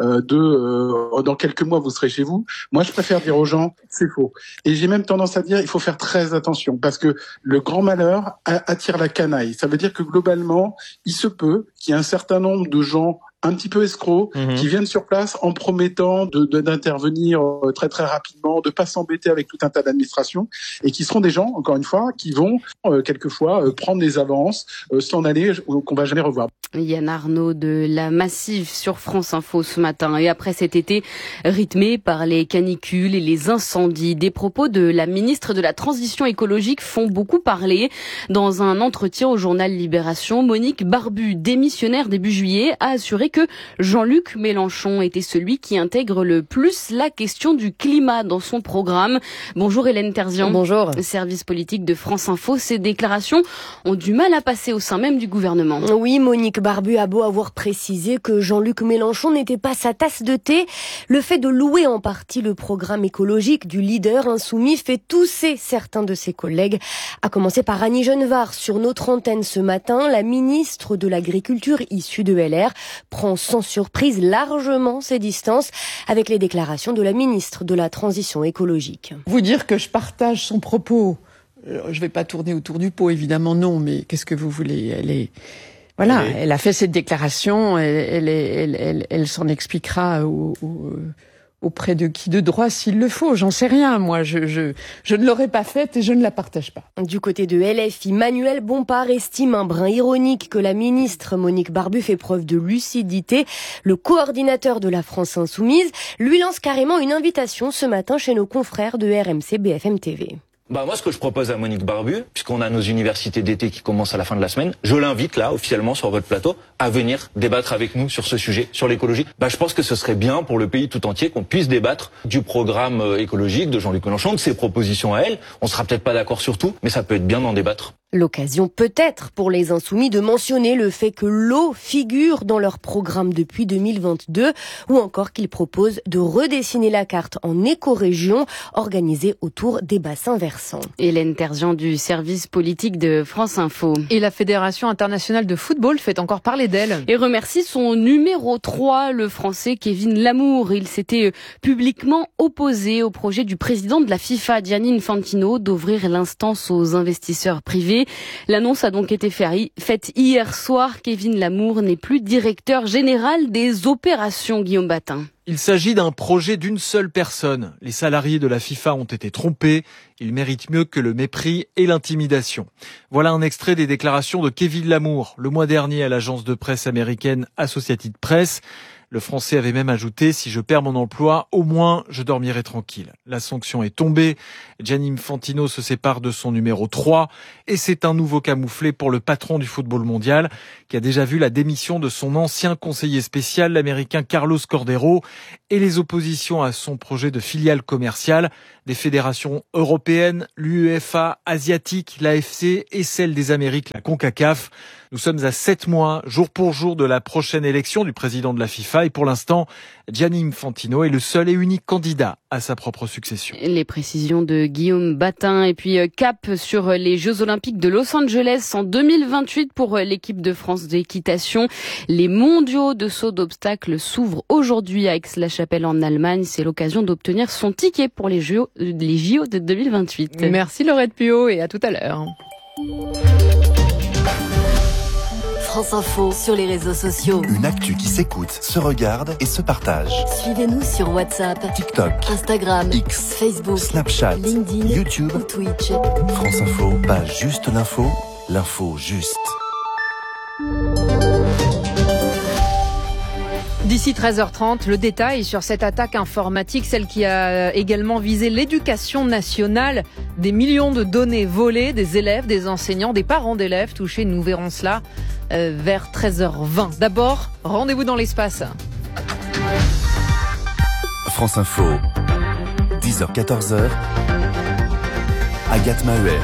dans quelques mois, vous serez chez vous, moi je préfère dire aux gens, c'est faux. Et j'ai même tendance à dire, il faut faire très attention parce que le grand malheur attire la canaille. Ça veut dire que globalement, il se peut qu'il y ait un certain nombre de gens un petit peu escrocs qui viennent sur place en promettant d'intervenir très très rapidement, de pas s'embêter avec tout un tas d'administrations et qui seront des gens, encore une fois, qui vont quelquefois prendre des avances, s'en aller, qu'on va jamais revoir.
Yann Arnaud de la Massive sur France Info ce matin. Et après cet été rythmé par les canicules et les incendies, des propos de la ministre de la Transition écologique font beaucoup parler. Dans un entretien au journal Libération, Monique Barbu, démissionnaire début juillet, a assuré que Jean-Luc Mélenchon était celui qui intègre le plus la question du climat dans son programme. Bonjour Hélène Terzian.
Bonjour.
Service politique de France Info. Ces déclarations ont du mal à passer au sein même du gouvernement.
Oui, Monique Barbu a beau avoir précisé que Jean-Luc Mélenchon n'était pas sa tasse de thé, le fait de louer en partie le programme écologique du leader insoumis fait tousser certains de ses collègues. À commencer par Annie Genevard sur notre antenne ce matin, la ministre de l'Agriculture issue de LR prend sans surprise largement ses distances avec les déclarations de la ministre de la Transition écologique.
Vous dire que je partage son propos, je vais pas tourner autour du pot, évidemment non, mais qu'est-ce que vous voulez? Elle a fait cette déclaration, elle s'en expliquera auprès de qui de droit s'il le faut, j'en sais rien. Moi, je ne l'aurais pas faite et je ne la partage pas.
Du côté de LFI, Manuel Bompard estime un brin ironique que la ministre Monique Barbu fait preuve de lucidité. Le coordinateur de la France Insoumise lui lance carrément une invitation ce matin chez nos confrères de RMC BFM TV.
Moi, ce que je propose à Monique Barbu, puisqu'on a nos universités d'été qui commencent à la fin de la semaine, je l'invite là, officiellement, sur votre plateau, à venir débattre avec nous sur ce sujet, sur l'écologie. Je pense que ce serait bien pour le pays tout entier qu'on puisse débattre du programme écologique de Jean-Luc Mélenchon, de ses propositions à elle. On sera peut-être pas d'accord sur tout, mais ça peut être bien d'en débattre.
L'occasion peut-être pour les Insoumis de mentionner le fait que l'eau figure dans leur programme depuis 2022 ou encore qu'ils proposent de redessiner la carte en écorégion organisée autour des bassins versants. commerçants.
Hélène Terzian du service politique de France Info.
Et la Fédération internationale de football fait encore parler d'elle.
Et remercie son numéro 3, le Français Kevin Lamour. Il s'était publiquement opposé au projet du président de la FIFA, Gianni Infantino, d'ouvrir l'instance aux investisseurs privés. L'annonce a donc été faite hier soir. Kevin Lamour n'est plus directeur général des opérations, Guillaume Batin.
Il s'agit d'un projet d'une seule personne. Les salariés de la FIFA ont été trompés. Ils méritent mieux que le mépris et l'intimidation. Voilà un extrait des déclarations de Kevin Lamour le mois dernier à l'agence de presse américaine Associated Press. Le Français avait même ajouté « Si je perds mon emploi, au moins je dormirai tranquille ». La sanction est tombée. Gianni Infantino se sépare de son numéro 3 et c'est un nouveau camouflet pour le patron du football mondial qui a déjà vu la démission de son ancien conseiller spécial, l'américain Carlos Cordero, et les oppositions à son projet de filiale commerciale des fédérations européennes, l'UEFA, asiatique, l'AFC et celle des Amériques, la CONCACAF. Nous sommes à 7 mois, jour pour jour, de la prochaine élection du président de la FIFA et pour l'instant, Gianni Infantino est le seul et unique candidat à sa propre succession.
Les précisions de Guillaume Batin et puis cap sur les Jeux Olympiques de Los Angeles en 2028 pour l'équipe de France d'équitation. Les mondiaux de saut d'obstacles s'ouvrent aujourd'hui à Aix-la-Chapelle en Allemagne. C'est l'occasion d'obtenir son ticket pour les JO de 2028.
Merci Laurette Puot et à tout à l'heure.
France Info sur les réseaux sociaux.
Une actu qui s'écoute, se regarde et se partage.
Suivez-nous sur WhatsApp,
TikTok,
Instagram,
X,
Facebook,
Snapchat,
LinkedIn,
YouTube
ou Twitch.
France Info, pas juste l'info, l'info juste.
D'ici 13h30, le détail sur cette attaque informatique, celle qui a également visé l'éducation nationale. Des millions de données volées, des élèves, des enseignants, des parents d'élèves touchés. Nous verrons cela vers 13h20. D'abord, rendez-vous dans l'espace.
France Info, 10h-14h, Agathe Maheuer.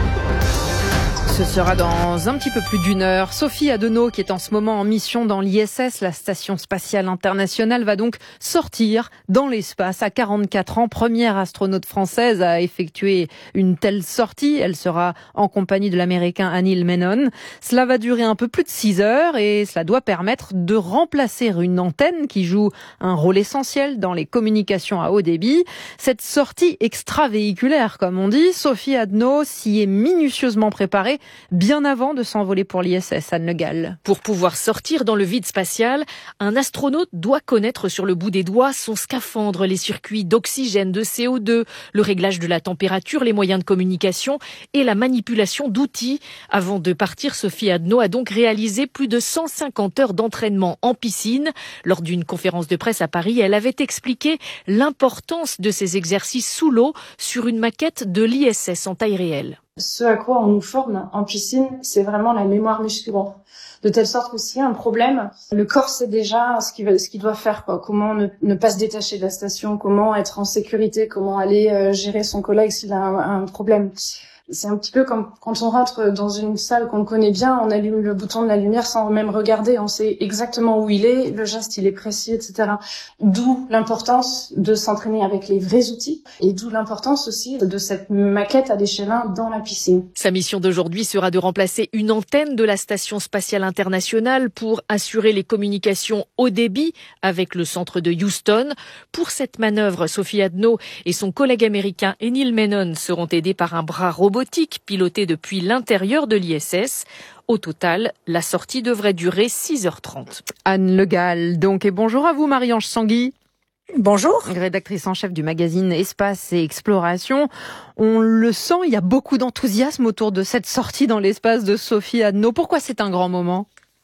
Ce sera dans un petit peu plus d'une heure. Sophie Adenau, qui est en ce moment en mission dans l'ISS, la Station Spatiale Internationale, va donc sortir dans l'espace à 44 ans. Première astronaute française à effectuer une telle sortie. Elle sera en compagnie de l'Américain Neil Menon. Cela va durer un peu plus de 6 heures et cela doit permettre de remplacer une antenne qui joue un rôle essentiel dans les communications à haut débit. Cette sortie extravéhiculaire, comme on dit, Sophie Adenau s'y est minutieusement préparée bien avant de s'envoler pour l'ISS, Anne Le Gall.
Pour pouvoir sortir dans le vide spatial, un astronaute doit connaître sur le bout des doigts son scaphandre, les circuits d'oxygène, de CO2, le réglage de la température, les moyens de communication et la manipulation d'outils. Avant de partir, Sophie Adenau a donc réalisé plus de 150 heures d'entraînement en piscine. Lors d'une conférence de presse à Paris, elle avait expliqué l'importance de ces exercices sous l'eau sur une maquette de l'ISS en taille réelle.
Ce à quoi on nous forme en piscine, c'est vraiment la mémoire musculaire. De telle sorte que s'il y a un problème, le corps sait déjà ce qu'il doit faire, quoi. Comment ne pas se détacher de la station, comment être en sécurité, comment aller gérer son collègue s'il a un problème. C'est un petit peu comme quand on rentre dans une salle qu'on connaît bien, on allume le bouton de la lumière sans même regarder, on sait exactement où il est, le geste il est précis, etc. D'où l'importance de s'entraîner avec les vrais outils et d'où l'importance aussi de cette maquette à l'échelle 1 dans la piscine.
Sa mission d'aujourd'hui sera de remplacer une antenne de la Station Spatiale Internationale pour assurer les communications haut débit avec le centre de Houston. Pour cette manœuvre, Sophie Adenau et son collègue américain Neil Menon seront aidés par un bras robotique piloté depuis l'intérieur de l'ISS. Au total, la sortie devrait durer 6h30.
Anne Le Gall, donc, et bonjour à vous Marie-Ange Sanguy.
Bonjour.
Rédactrice en chef du magazine Espace et Exploration. On le sent, il y a beaucoup d'enthousiasme autour de cette sortie dans l'espace de Sophie Adenau. Pourquoi c'est un grand moment ?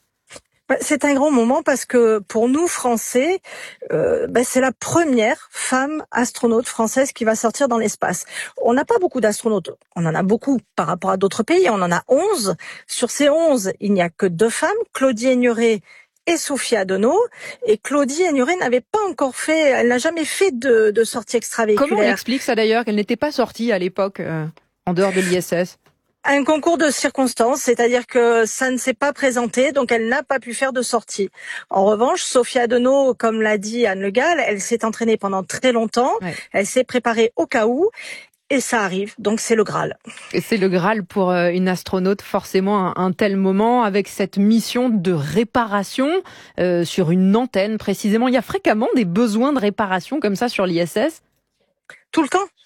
C'est un grand moment parce que pour nous Français, c'est la première femme astronaute française qui va sortir dans l'espace. On n'a pas beaucoup d'astronautes, on en a beaucoup par rapport à d'autres pays, on en a 11. Sur ces 11, il n'y a que 2 femmes, Claudie Aigneret et Sophie Adenau. Et Claudie Aigneret n'avait pas encore fait, elle n'a jamais fait de sortie extravéhiculaire.
Comment on explique ça d'ailleurs, qu'elle n'était pas sortie à l'époque en dehors de l'ISS ?
Un concours de circonstances, c'est-à-dire que ça ne s'est pas présenté, donc elle n'a pas pu faire de sortie. En revanche, Sophie Adenau, comme l'a dit Anne Le Gall, elle s'est entraînée pendant très longtemps, elle s'est préparée au cas où. Et ça arrive, donc c'est le Graal.
Et c'est le Graal pour une astronaute, forcément un tel moment, avec cette mission de réparation sur une antenne précisément. Il y a fréquemment des besoins de réparation comme ça sur l'ISS ?
Tout le temps.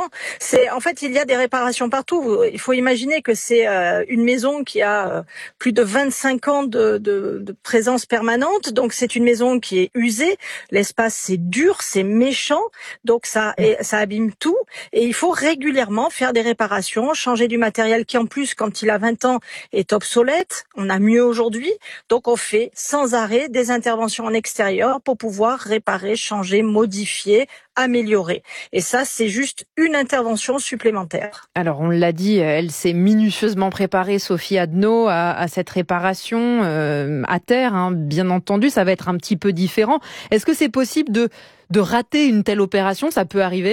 En fait, il y a des réparations partout. Il faut imaginer que c'est une maison qui a plus de 25 ans de présence permanente. Donc, c'est une maison qui est usée. L'espace, c'est dur, c'est méchant. Donc, ça abîme tout. Et il faut régulièrement faire des réparations, changer du matériel qui, en plus, quand il a 20 ans, est obsolète. On a mieux aujourd'hui. Donc, on fait sans arrêt des interventions en extérieur pour pouvoir réparer, changer, modifier, améliorer. Et ça, c'est juste une intervention supplémentaire.
Alors, on l'a dit, elle s'est minutieusement préparée, Sophie Adno, à cette réparation à terre. Hein. Bien entendu, ça va être un petit peu différent. Est-ce que c'est possible de rater une telle opération ? Ça peut arriver ?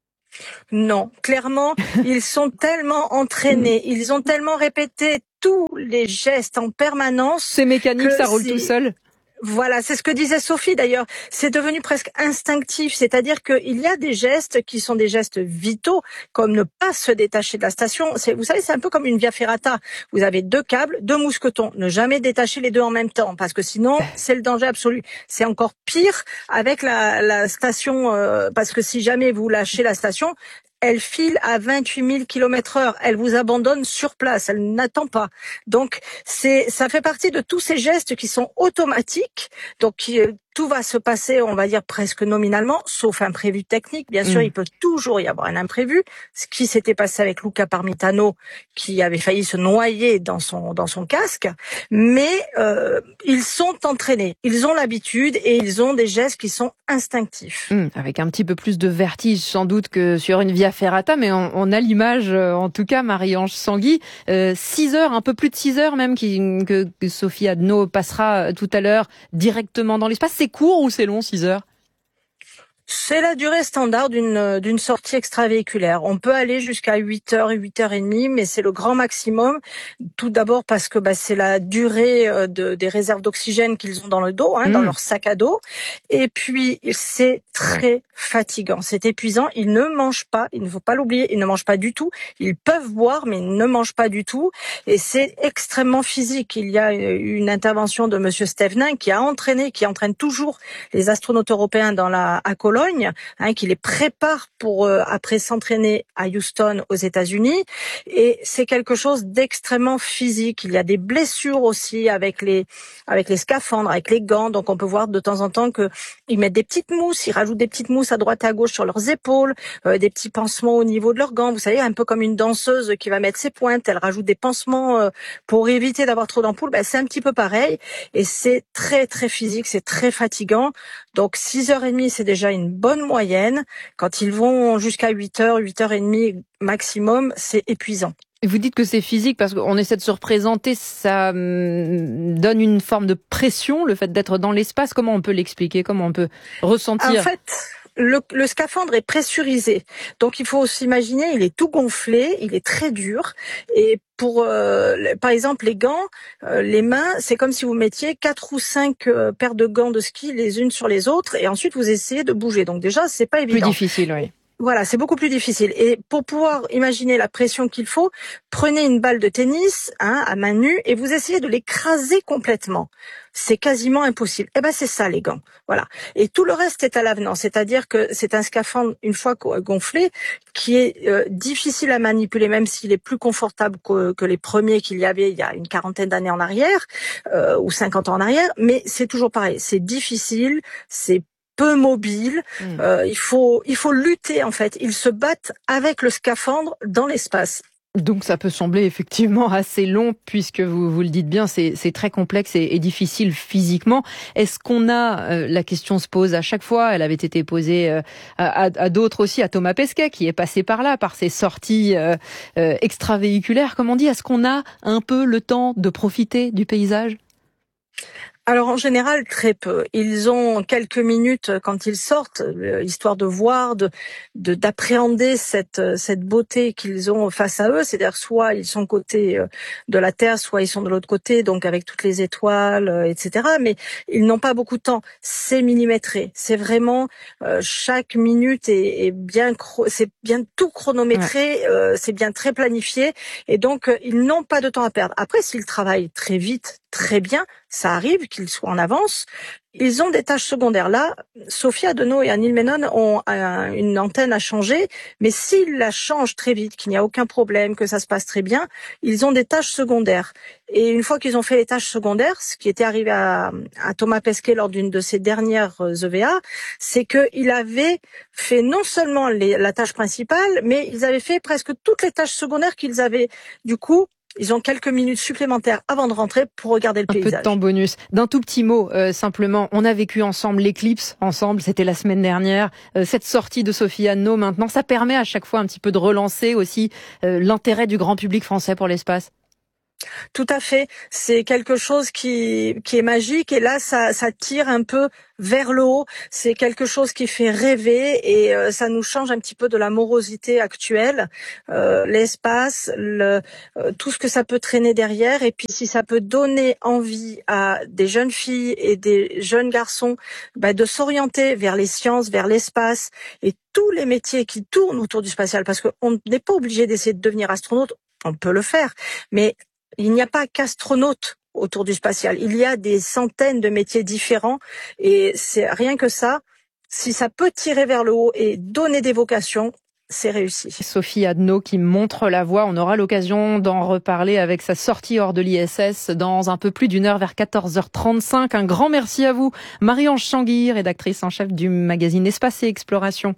Non, clairement, ils sont tellement entraînés, ils ont tellement répété tous les gestes en permanence.
C'est mécanique, ça roule tout seul ?
Voilà, c'est ce que disait Sophie d'ailleurs. C'est devenu presque instinctif, c'est-à-dire qu'il y a des gestes qui sont des gestes vitaux, comme ne pas se détacher de la station. Vous savez, c'est un peu comme une via ferrata. Vous avez 2 câbles, 2 mousquetons. Ne jamais détacher les 2 en même temps, parce que sinon, c'est le danger absolu. C'est encore pire avec la station, parce que si jamais vous lâchez la station, elle file à 28 000 km/h. Elle vous abandonne sur place. Elle n'attend pas. Donc, ça fait partie de tous ces gestes qui sont automatiques. Donc, tout va se passer, on va dire, presque nominalement, sauf imprévu technique. Bien sûr, il peut toujours y avoir un imprévu. Ce qui s'était passé avec Luca Parmitano, qui avait failli se noyer dans son casque. Mais, ils sont entraînés. Ils ont l'habitude et ils ont des gestes qui sont instinctifs.
Avec un petit peu plus de vertige, sans doute, que sur une via ferrata, mais on a l'image, en tout cas, Marie-Ange Sanguy, 6 heures, un peu plus de 6 heures même, que Sophie Adno passera tout à l'heure directement dans l'espace. C'est court ou c'est long, 6 heures ?
C'est la durée standard d'une sortie extravéhiculaire. On peut aller jusqu'à 8h, 8h30, mais c'est le grand maximum. Tout d'abord parce que c'est la durée des réserves d'oxygène qu'ils ont dans le dos, dans leur sac à dos. Et puis, c'est très fatigant, c'est épuisant. Ils ne mangent pas, il ne faut pas l'oublier, ils ne mangent pas du tout. Ils peuvent boire, mais ils ne mangent pas du tout. Et c'est extrêmement physique. Il y a une intervention de Monsieur Stevenin qui entraîne toujours les astronautes européens à Cologne, qui les prépare pour après s'entraîner à Houston aux États-Unis, et c'est quelque chose d'extrêmement physique. Il y a des blessures aussi avec les scaphandres, avec les gants, donc on peut voir de temps en temps que ils mettent des petites mousses, ils rajoutent des petites mousses à droite et à gauche sur leurs épaules, des petits pansements au niveau de leurs gants. Vous savez, un peu comme une danseuse qui va mettre ses pointes, elle rajoute des pansements pour éviter d'avoir trop d'ampoules. C'est un petit peu pareil, et c'est très très physique, c'est très fatigant. Donc 6h30, c'est déjà une bonne moyenne. Quand ils vont jusqu'à 8h, 8h30 maximum, c'est épuisant.
Vous dites que c'est physique parce qu'on essaie de se représenter, ça donne une forme de pression, le fait d'être dans l'espace. Comment on peut l'expliquer ? Comment on peut ressentir ?
En fait, le scaphandre est pressurisé. Donc il faut s'imaginer, il est tout gonflé, il est très dur. Et pour, par exemple, les gants, les mains, c'est comme si vous mettiez 4 ou 5 paires de gants de ski les unes sur les autres, et ensuite vous essayez de bouger. Donc déjà, c'est pas évident.
Plus difficile, oui.
Voilà, c'est beaucoup plus difficile. Et pour pouvoir imaginer la pression qu'il faut, prenez une balle de tennis, à main nue, et vous essayez de l'écraser complètement. C'est quasiment impossible. C'est ça, les gants. Voilà. Et tout le reste est à l'avenant. C'est-à-dire que c'est un scaphandre, une fois gonflé, qui est difficile à manipuler, même s'il est plus confortable que les premiers qu'il y avait il y a une 40aine d'années en arrière, ou 50 ans en arrière. Mais c'est toujours pareil. C'est difficile, c'est peu mobile. Il faut lutter, en fait. Ils se battent avec le scaphandre dans l'espace.
Donc ça peut sembler effectivement assez long, puisque vous le dites bien, c'est très complexe et difficile physiquement. Est-ce qu'on a, la question se pose à chaque fois, elle avait été posée à d'autres aussi, à Thomas Pesquet qui est passé par là, par ses sorties extravéhiculaires, comme on dit. Est-ce qu'on a un peu le temps de profiter du paysage ?
Alors en général très peu. Ils ont quelques minutes quand ils sortent, histoire de voir, d'appréhender cette beauté qu'ils ont face à eux. C'est-à-dire soit ils sont côté de la Terre, soit ils sont de l'autre côté, donc avec toutes les étoiles, etc. Mais ils n'ont pas beaucoup de temps. C'est millimétré. C'est vraiment chaque minute est bien tout chronométré. Ouais. C'est bien très planifié et donc ils n'ont pas de temps à perdre. Après, s'ils travaillent très vite, très bien, ça arrive qu'ils soient en avance. Ils ont des tâches secondaires. Là, Sophie Adenau et Anil Menon ont une antenne à changer, mais s'ils la changent très vite, qu'il n'y a aucun problème, que ça se passe très bien, ils ont des tâches secondaires. Et une fois qu'ils ont fait les tâches secondaires, ce qui était arrivé à Thomas Pesquet lors d'une de ses dernières EVA, c'est qu'il avait fait non seulement la tâche principale, mais ils avaient fait presque toutes les tâches secondaires qu'ils avaient. Du coup, ils ont quelques minutes supplémentaires avant de rentrer pour regarder le paysage.
Un peu de temps bonus. D'un tout petit mot, simplement, on a vécu ensemble l'éclipse, c'était la semaine dernière. Cette sortie de Sophie Adenau maintenant, ça permet à chaque fois un petit peu de relancer aussi l'intérêt du grand public français pour l'espace.
Tout à fait. C'est quelque chose qui est magique et là, ça tire un peu vers le haut. C'est quelque chose qui fait rêver et ça nous change un petit peu de la morosité actuelle. L'espace, tout ce que ça peut traîner derrière et puis si ça peut donner envie à des jeunes filles et des jeunes garçons de s'orienter vers les sciences, vers l'espace et tous les métiers qui tournent autour du spatial parce qu'on n'est pas obligé d'essayer de devenir astronaute. On peut le faire, mais il n'y a pas qu'astronaute autour du spatial. Il y a des centaines de métiers différents et c'est rien que ça. Si ça peut tirer vers le haut et donner des vocations, c'est réussi.
Sophie Adenau qui montre la voie. On aura l'occasion d'en reparler avec sa sortie hors de l'ISS dans un peu plus d'une heure vers 14h35. Un grand merci à vous, Marie-Ange Changuy, rédactrice en chef du magazine Espace et Exploration.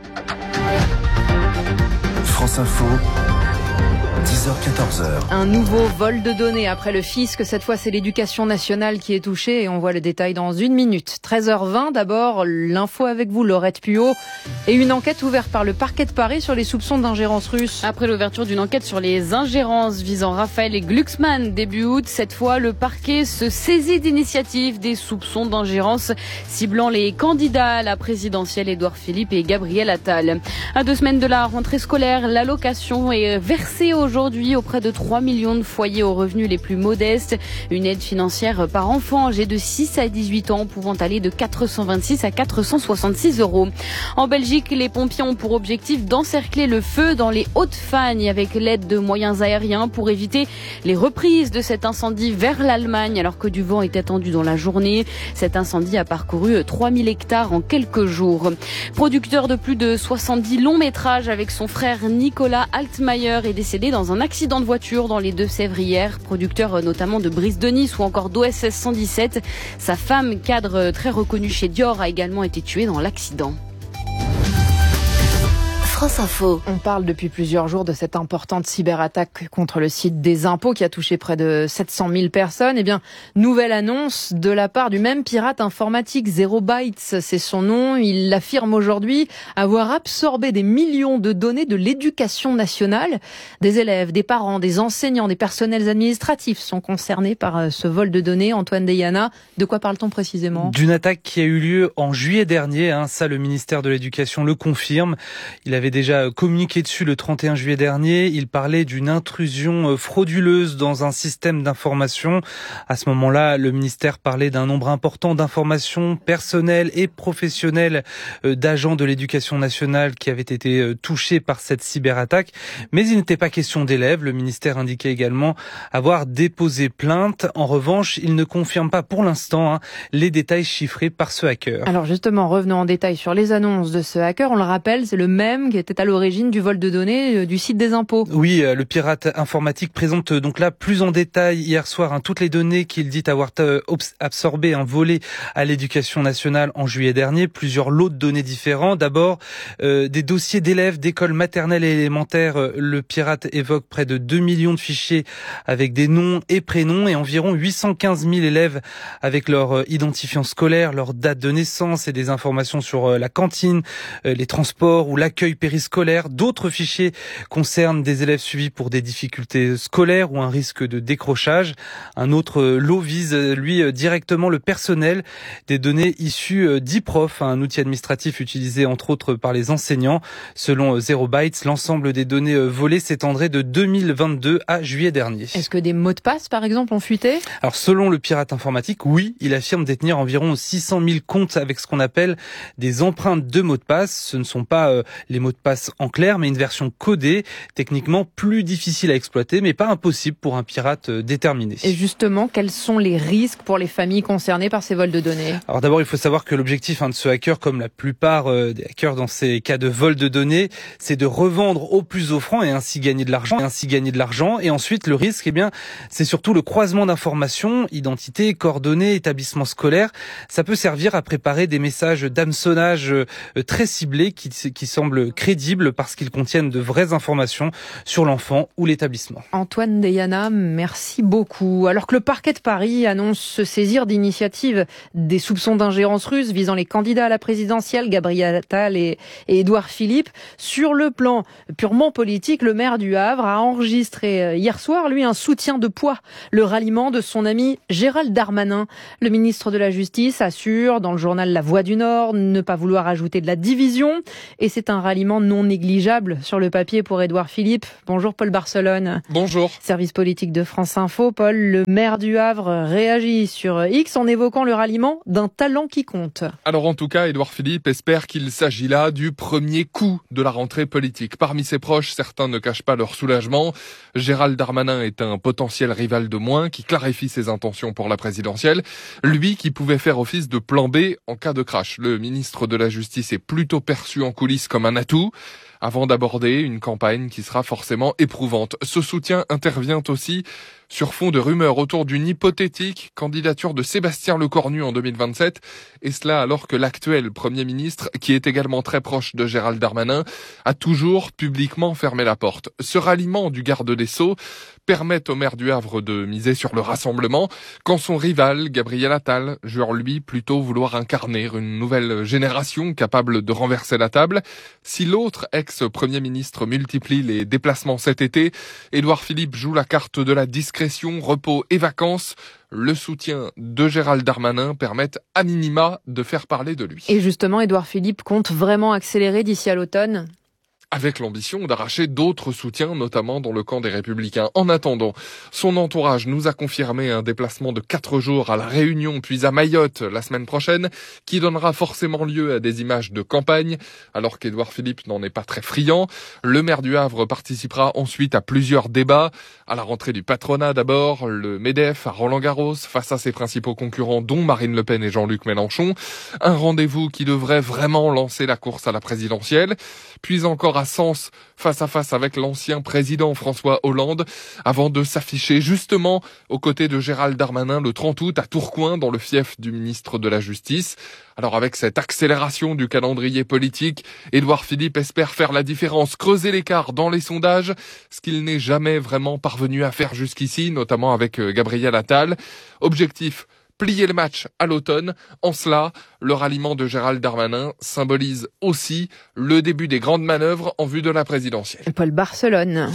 France Info. 10h-14h.
Un nouveau vol de données après le fisc. Cette fois, c'est l'éducation nationale qui est touchée et on voit le détail dans une minute. 13h20, d'abord, l'info avec vous, Laurette Puot. Et une enquête ouverte par le parquet de Paris sur les soupçons d'ingérence russe.
Après l'ouverture d'une enquête sur les ingérences visant Raphaël et Glucksmann début août, cette fois, le parquet se saisit d'initiatives des soupçons d'ingérence ciblant les candidats à la présidentielle Édouard Philippe et Gabriel Attal. À 2 semaines de la rentrée scolaire, l'allocation est versée aujourd'hui auprès de 3 millions de foyers aux revenus les plus modestes. Une aide financière par enfant âgé de 6 à 18 ans pouvant aller de 426 à 466 €. En Belgique, les pompiers ont pour objectif d'encercler le feu dans les Hautes-Fagnes avec l'aide de moyens aériens pour éviter les reprises de cet incendie vers l'Allemagne alors que du vent est attendu dans la journée. Cet incendie a parcouru 3000 hectares en quelques jours. Producteur de plus de 70 longs métrages avec son frère Nicolas Altmaier est décédé dans un accident de voiture dans les Deux-Sèvres hier, producteur notamment de Brise de Nice ou encore d'OSS 117. Sa femme, cadre très reconnue chez Dior, a également été tuée dans l'accident.
France Info. On parle depuis plusieurs jours de cette importante cyberattaque contre le site des impôts qui a touché près de 700 000 personnes. Eh bien, nouvelle annonce de la part du même pirate informatique, Zero Bytes, c'est son nom. Il affirme aujourd'hui avoir absorbé des millions de données de l'éducation nationale. Des élèves, des parents, des enseignants, des personnels administratifs sont concernés par ce vol de données. Antoine Deyana, de quoi parle-t-on précisément ?
D'une attaque qui a eu lieu en juillet dernier. Ça, le ministère de l'Éducation le confirme. Il avait déjà communiqué dessus le 31 juillet dernier. Il parlait d'une intrusion frauduleuse dans un système d'information. À ce moment-là, le ministère parlait d'un nombre important d'informations personnelles et professionnelles d'agents de l'éducation nationale qui avaient été touchés par cette cyberattaque. Mais il n'était pas question d'élèves. Le ministère indiquait également avoir déposé plainte. En revanche, il ne confirme pas pour l'instant les détails chiffrés par ce hacker.
Alors justement, revenons en détail sur les annonces de ce hacker. On le rappelle, c'est le même qui était à l'origine du vol de données du site des impôts.
Oui, le pirate informatique présente donc là plus en détail hier soir toutes les données qu'il dit avoir absorbées, volées à l'éducation nationale en juillet dernier. Plusieurs lots de données différents. D'abord, des dossiers d'élèves d'écoles maternelles et élémentaires. Le pirate évoque près de 2 millions de fichiers avec des noms et prénoms et environ 815 000 élèves avec leur identifiant scolaire, leur date de naissance et des informations sur la cantine, les transports ou l'accueil périscolaire périscolaire. D'autres fichiers concernent des élèves suivis pour des difficultés scolaires ou un risque de décrochage. Un autre lot vise, lui, directement le personnel. Des données issues d'e-prof, un outil administratif utilisé entre autres par les enseignants. Selon Zero Bytes, l'ensemble des données volées s'étendrait de 2022 à juillet dernier.
Est-ce que des mots de passe, par exemple, ont fuité ?
Alors, selon le pirate informatique, oui, il affirme détenir environ 600 000 comptes avec ce qu'on appelle des empreintes de mots de passe. Ce ne sont pas les mots de passe en clair, mais une version codée, techniquement plus difficile à exploiter, mais pas impossible pour un pirate déterminé.
Et justement, quels sont les risques pour les familles concernées par ces vols de données ?
Alors d'abord, il faut savoir que l'objectif de ce hacker, comme la plupart des hackers dans ces cas de vol de données, c'est de revendre au plus offrant et ainsi gagner de l'argent. Et ensuite, le risque, c'est surtout le croisement d'informations, identité, coordonnées, établissements scolaires. Ça peut servir à préparer des messages d'hameçonnage très ciblés qui semblent crédibles parce qu'ils contiennent de vraies informations sur l'enfant ou l'établissement.
Antoine Deyana, merci beaucoup. Alors que le parquet de Paris annonce se saisir d'initiatives des soupçons d'ingérence russe visant les candidats à la présidentielle, Gabriel Attal et Édouard Philippe, sur le plan purement politique, le maire du Havre a enregistré hier soir, lui, un soutien de poids, le ralliement de son ami Gérald Darmanin. Le ministre de la Justice assure dans le journal La Voix du Nord ne pas vouloir ajouter de la division et c'est un ralliement non négligeable sur le papier pour Édouard Philippe. Bonjour Paul Barcelone.
Bonjour.
Service politique de France Info. Paul, le maire du Havre réagit sur X en évoquant le ralliement d'un talent qui compte.
Alors en tout cas, Édouard Philippe espère qu'il s'agit là du premier coup de la rentrée politique. Parmi ses proches, certains ne cachent pas leur soulagement. Gérald Darmanin est un potentiel rival de moins qui clarifie ses intentions pour la présidentielle. Lui qui pouvait faire office de plan B en cas de crash. Le ministre de la Justice est plutôt perçu en coulisses comme un atout, avant d'aborder une campagne qui sera forcément éprouvante. Ce soutien intervient aussi sur fond de rumeurs autour d'une hypothétique candidature de Sébastien Lecornu en 2027, et cela alors que l'actuel Premier ministre, qui est également très proche de Gérald Darmanin, a toujours publiquement fermé la porte. Ce ralliement du garde des Sceaux permet au maire du Havre de miser sur le rassemblement, quand son rival, Gabriel Attal, jure lui plutôt vouloir incarner une nouvelle génération capable de renverser la table. Si l'autre ex-Premier ministre multiplie les déplacements cet été, Édouard Philippe joue la carte de la discrétion, repos et vacances. Le soutien de Gérald Darmanin permet à minima de faire parler de lui.
Et justement, Édouard Philippe compte vraiment accélérer d'ici à l'automne ?
Avec l'ambition d'arracher d'autres soutiens, notamment dans le camp des Républicains. En attendant, son entourage nous a confirmé un déplacement de 4 jours à La Réunion, puis à Mayotte la semaine prochaine, qui donnera forcément lieu à des images de campagne, alors qu'Édouard Philippe n'en est pas très friand. Le maire du Havre participera ensuite à plusieurs débats, à la rentrée du patronat d'abord, le MEDEF à Roland-Garros, face à ses principaux concurrents, dont Marine Le Pen et Jean-Luc Mélenchon. Un rendez-vous qui devrait vraiment lancer la course à la présidentielle, puis encore à Sens, face à face avec l'ancien président François Hollande, avant de s'afficher justement aux côtés de Gérald Darmanin le 30 août à Tourcoing, dans le fief du ministre de la Justice. Alors avec cette accélération du calendrier politique, Édouard Philippe espère faire la différence, creuser l'écart dans les sondages, ce qu'il n'est jamais vraiment parvenu à faire jusqu'ici, notamment avec Gabriel Attal. Objectif: plier le match à l'automne. En cela, le ralliement de Gérald Darmanin symbolise aussi le début des grandes manœuvres en vue de la présidentielle.
Paul Barcelone.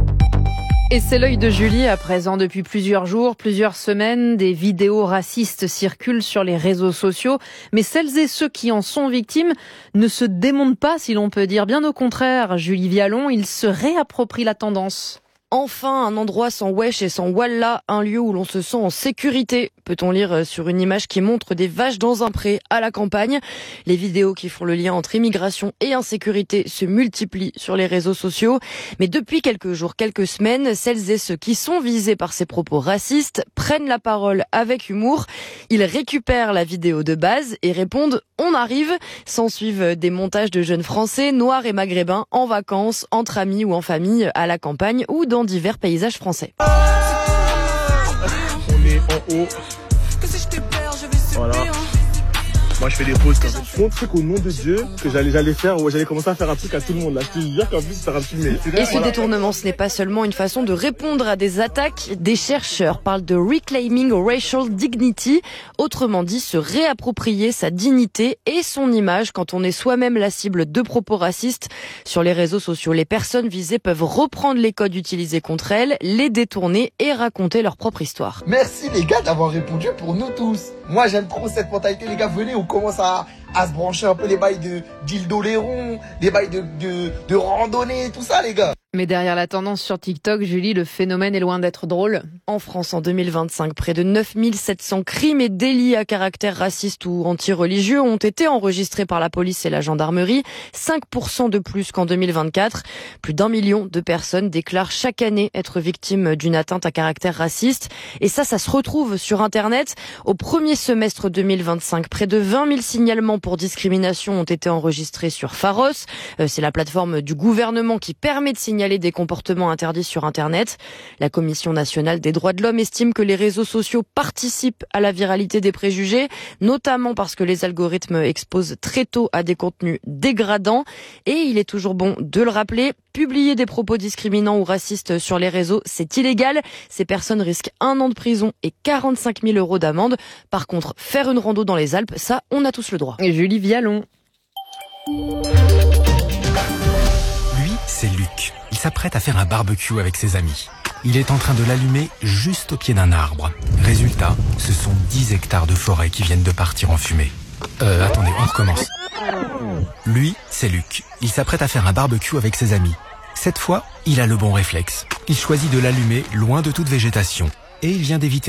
Et c'est l'œil de Julie à présent depuis plusieurs jours, plusieurs semaines. Des vidéos racistes circulent sur les réseaux sociaux. Mais celles et ceux qui en sont victimes ne se démontent pas, si l'on peut dire. Bien au contraire, Julie Vialon, ils se réapproprient la tendance.
Enfin, un endroit sans wesh et sans wallah, un lieu où l'on se sent en sécurité, peut-on lire sur une image qui montre des vaches dans un pré à la campagne. Les vidéos qui font le lien entre immigration et insécurité se multiplient sur les réseaux sociaux. Mais depuis quelques jours, quelques semaines, celles et ceux qui sont visés par ces propos racistes prennent la parole avec humour. Ils récupèrent la vidéo de base et répondent « On arrive ». S'ensuivent des montages de jeunes Français, noirs et maghrébins en vacances, entre amis ou en famille, à la campagne ou dans divers paysages français.
On est en haut. Voilà.
Moi, je fais des pauses quand même. Je montrais qu'au nom de Dieu, que j'allais faire, ou j'allais commencer à faire un truc à tout le monde. Là, je te jure qu'en plus, ça va filmer.
Et ce détournement, ce n'est pas seulement une façon de répondre à des attaques. Des chercheurs parlent de reclaiming racial dignity. Autrement dit, se réapproprier sa dignité et son image quand on est soi-même la cible de propos racistes. Sur les réseaux sociaux, les personnes visées peuvent reprendre les codes utilisés contre elles, les détourner et raconter leur propre histoire.
Merci les gars d'avoir répondu pour nous tous. Moi j'aime trop cette mentalité, les gars, venez, on commence à se brancher un peu les bails de dildo Léron, des bails de randonnée, tout ça les gars.
Mais derrière la tendance sur TikTok, Julie, le phénomène est loin d'être drôle.
En France, en 2025, près de 9700 crimes et délits à caractère raciste ou anti-religieux ont été enregistrés par la police et la gendarmerie, 5% de plus qu'en 2024. Plus d'1 million de personnes déclarent chaque année être victimes d'une atteinte à caractère raciste. Et ça se retrouve sur Internet. Au premier semestre 2025, près de 20 000 signalements pour discrimination ont été enregistrés sur Pharos. C'est la plateforme du gouvernement qui permet de signaler des comportements interdits sur Internet. La Commission nationale des droits de l'homme estime que les réseaux sociaux participent à la viralité des préjugés, notamment parce que les algorithmes exposent très tôt à des contenus dégradants. Et il est toujours bon de le rappeler, publier des propos discriminants ou racistes sur les réseaux, c'est illégal. Ces personnes risquent 1 an de prison et 45 000 € d'amende. Par contre, faire une rando dans les Alpes, ça, on a tous le droit.
Et Julie Vialon.
Lui, c'est Luc. Il s'apprête à faire un barbecue avec ses amis. Il est en train de l'allumer juste au pied d'un arbre. Résultat, ce sont 10 hectares de forêt qui viennent de partir en fumée. Attendez, on recommence. Lui, c'est Luc. Il s'apprête à faire un barbecue avec ses amis. Cette fois, il a le bon réflexe. Il choisit de l'allumer loin de toute végétation. Et il vient d'éviter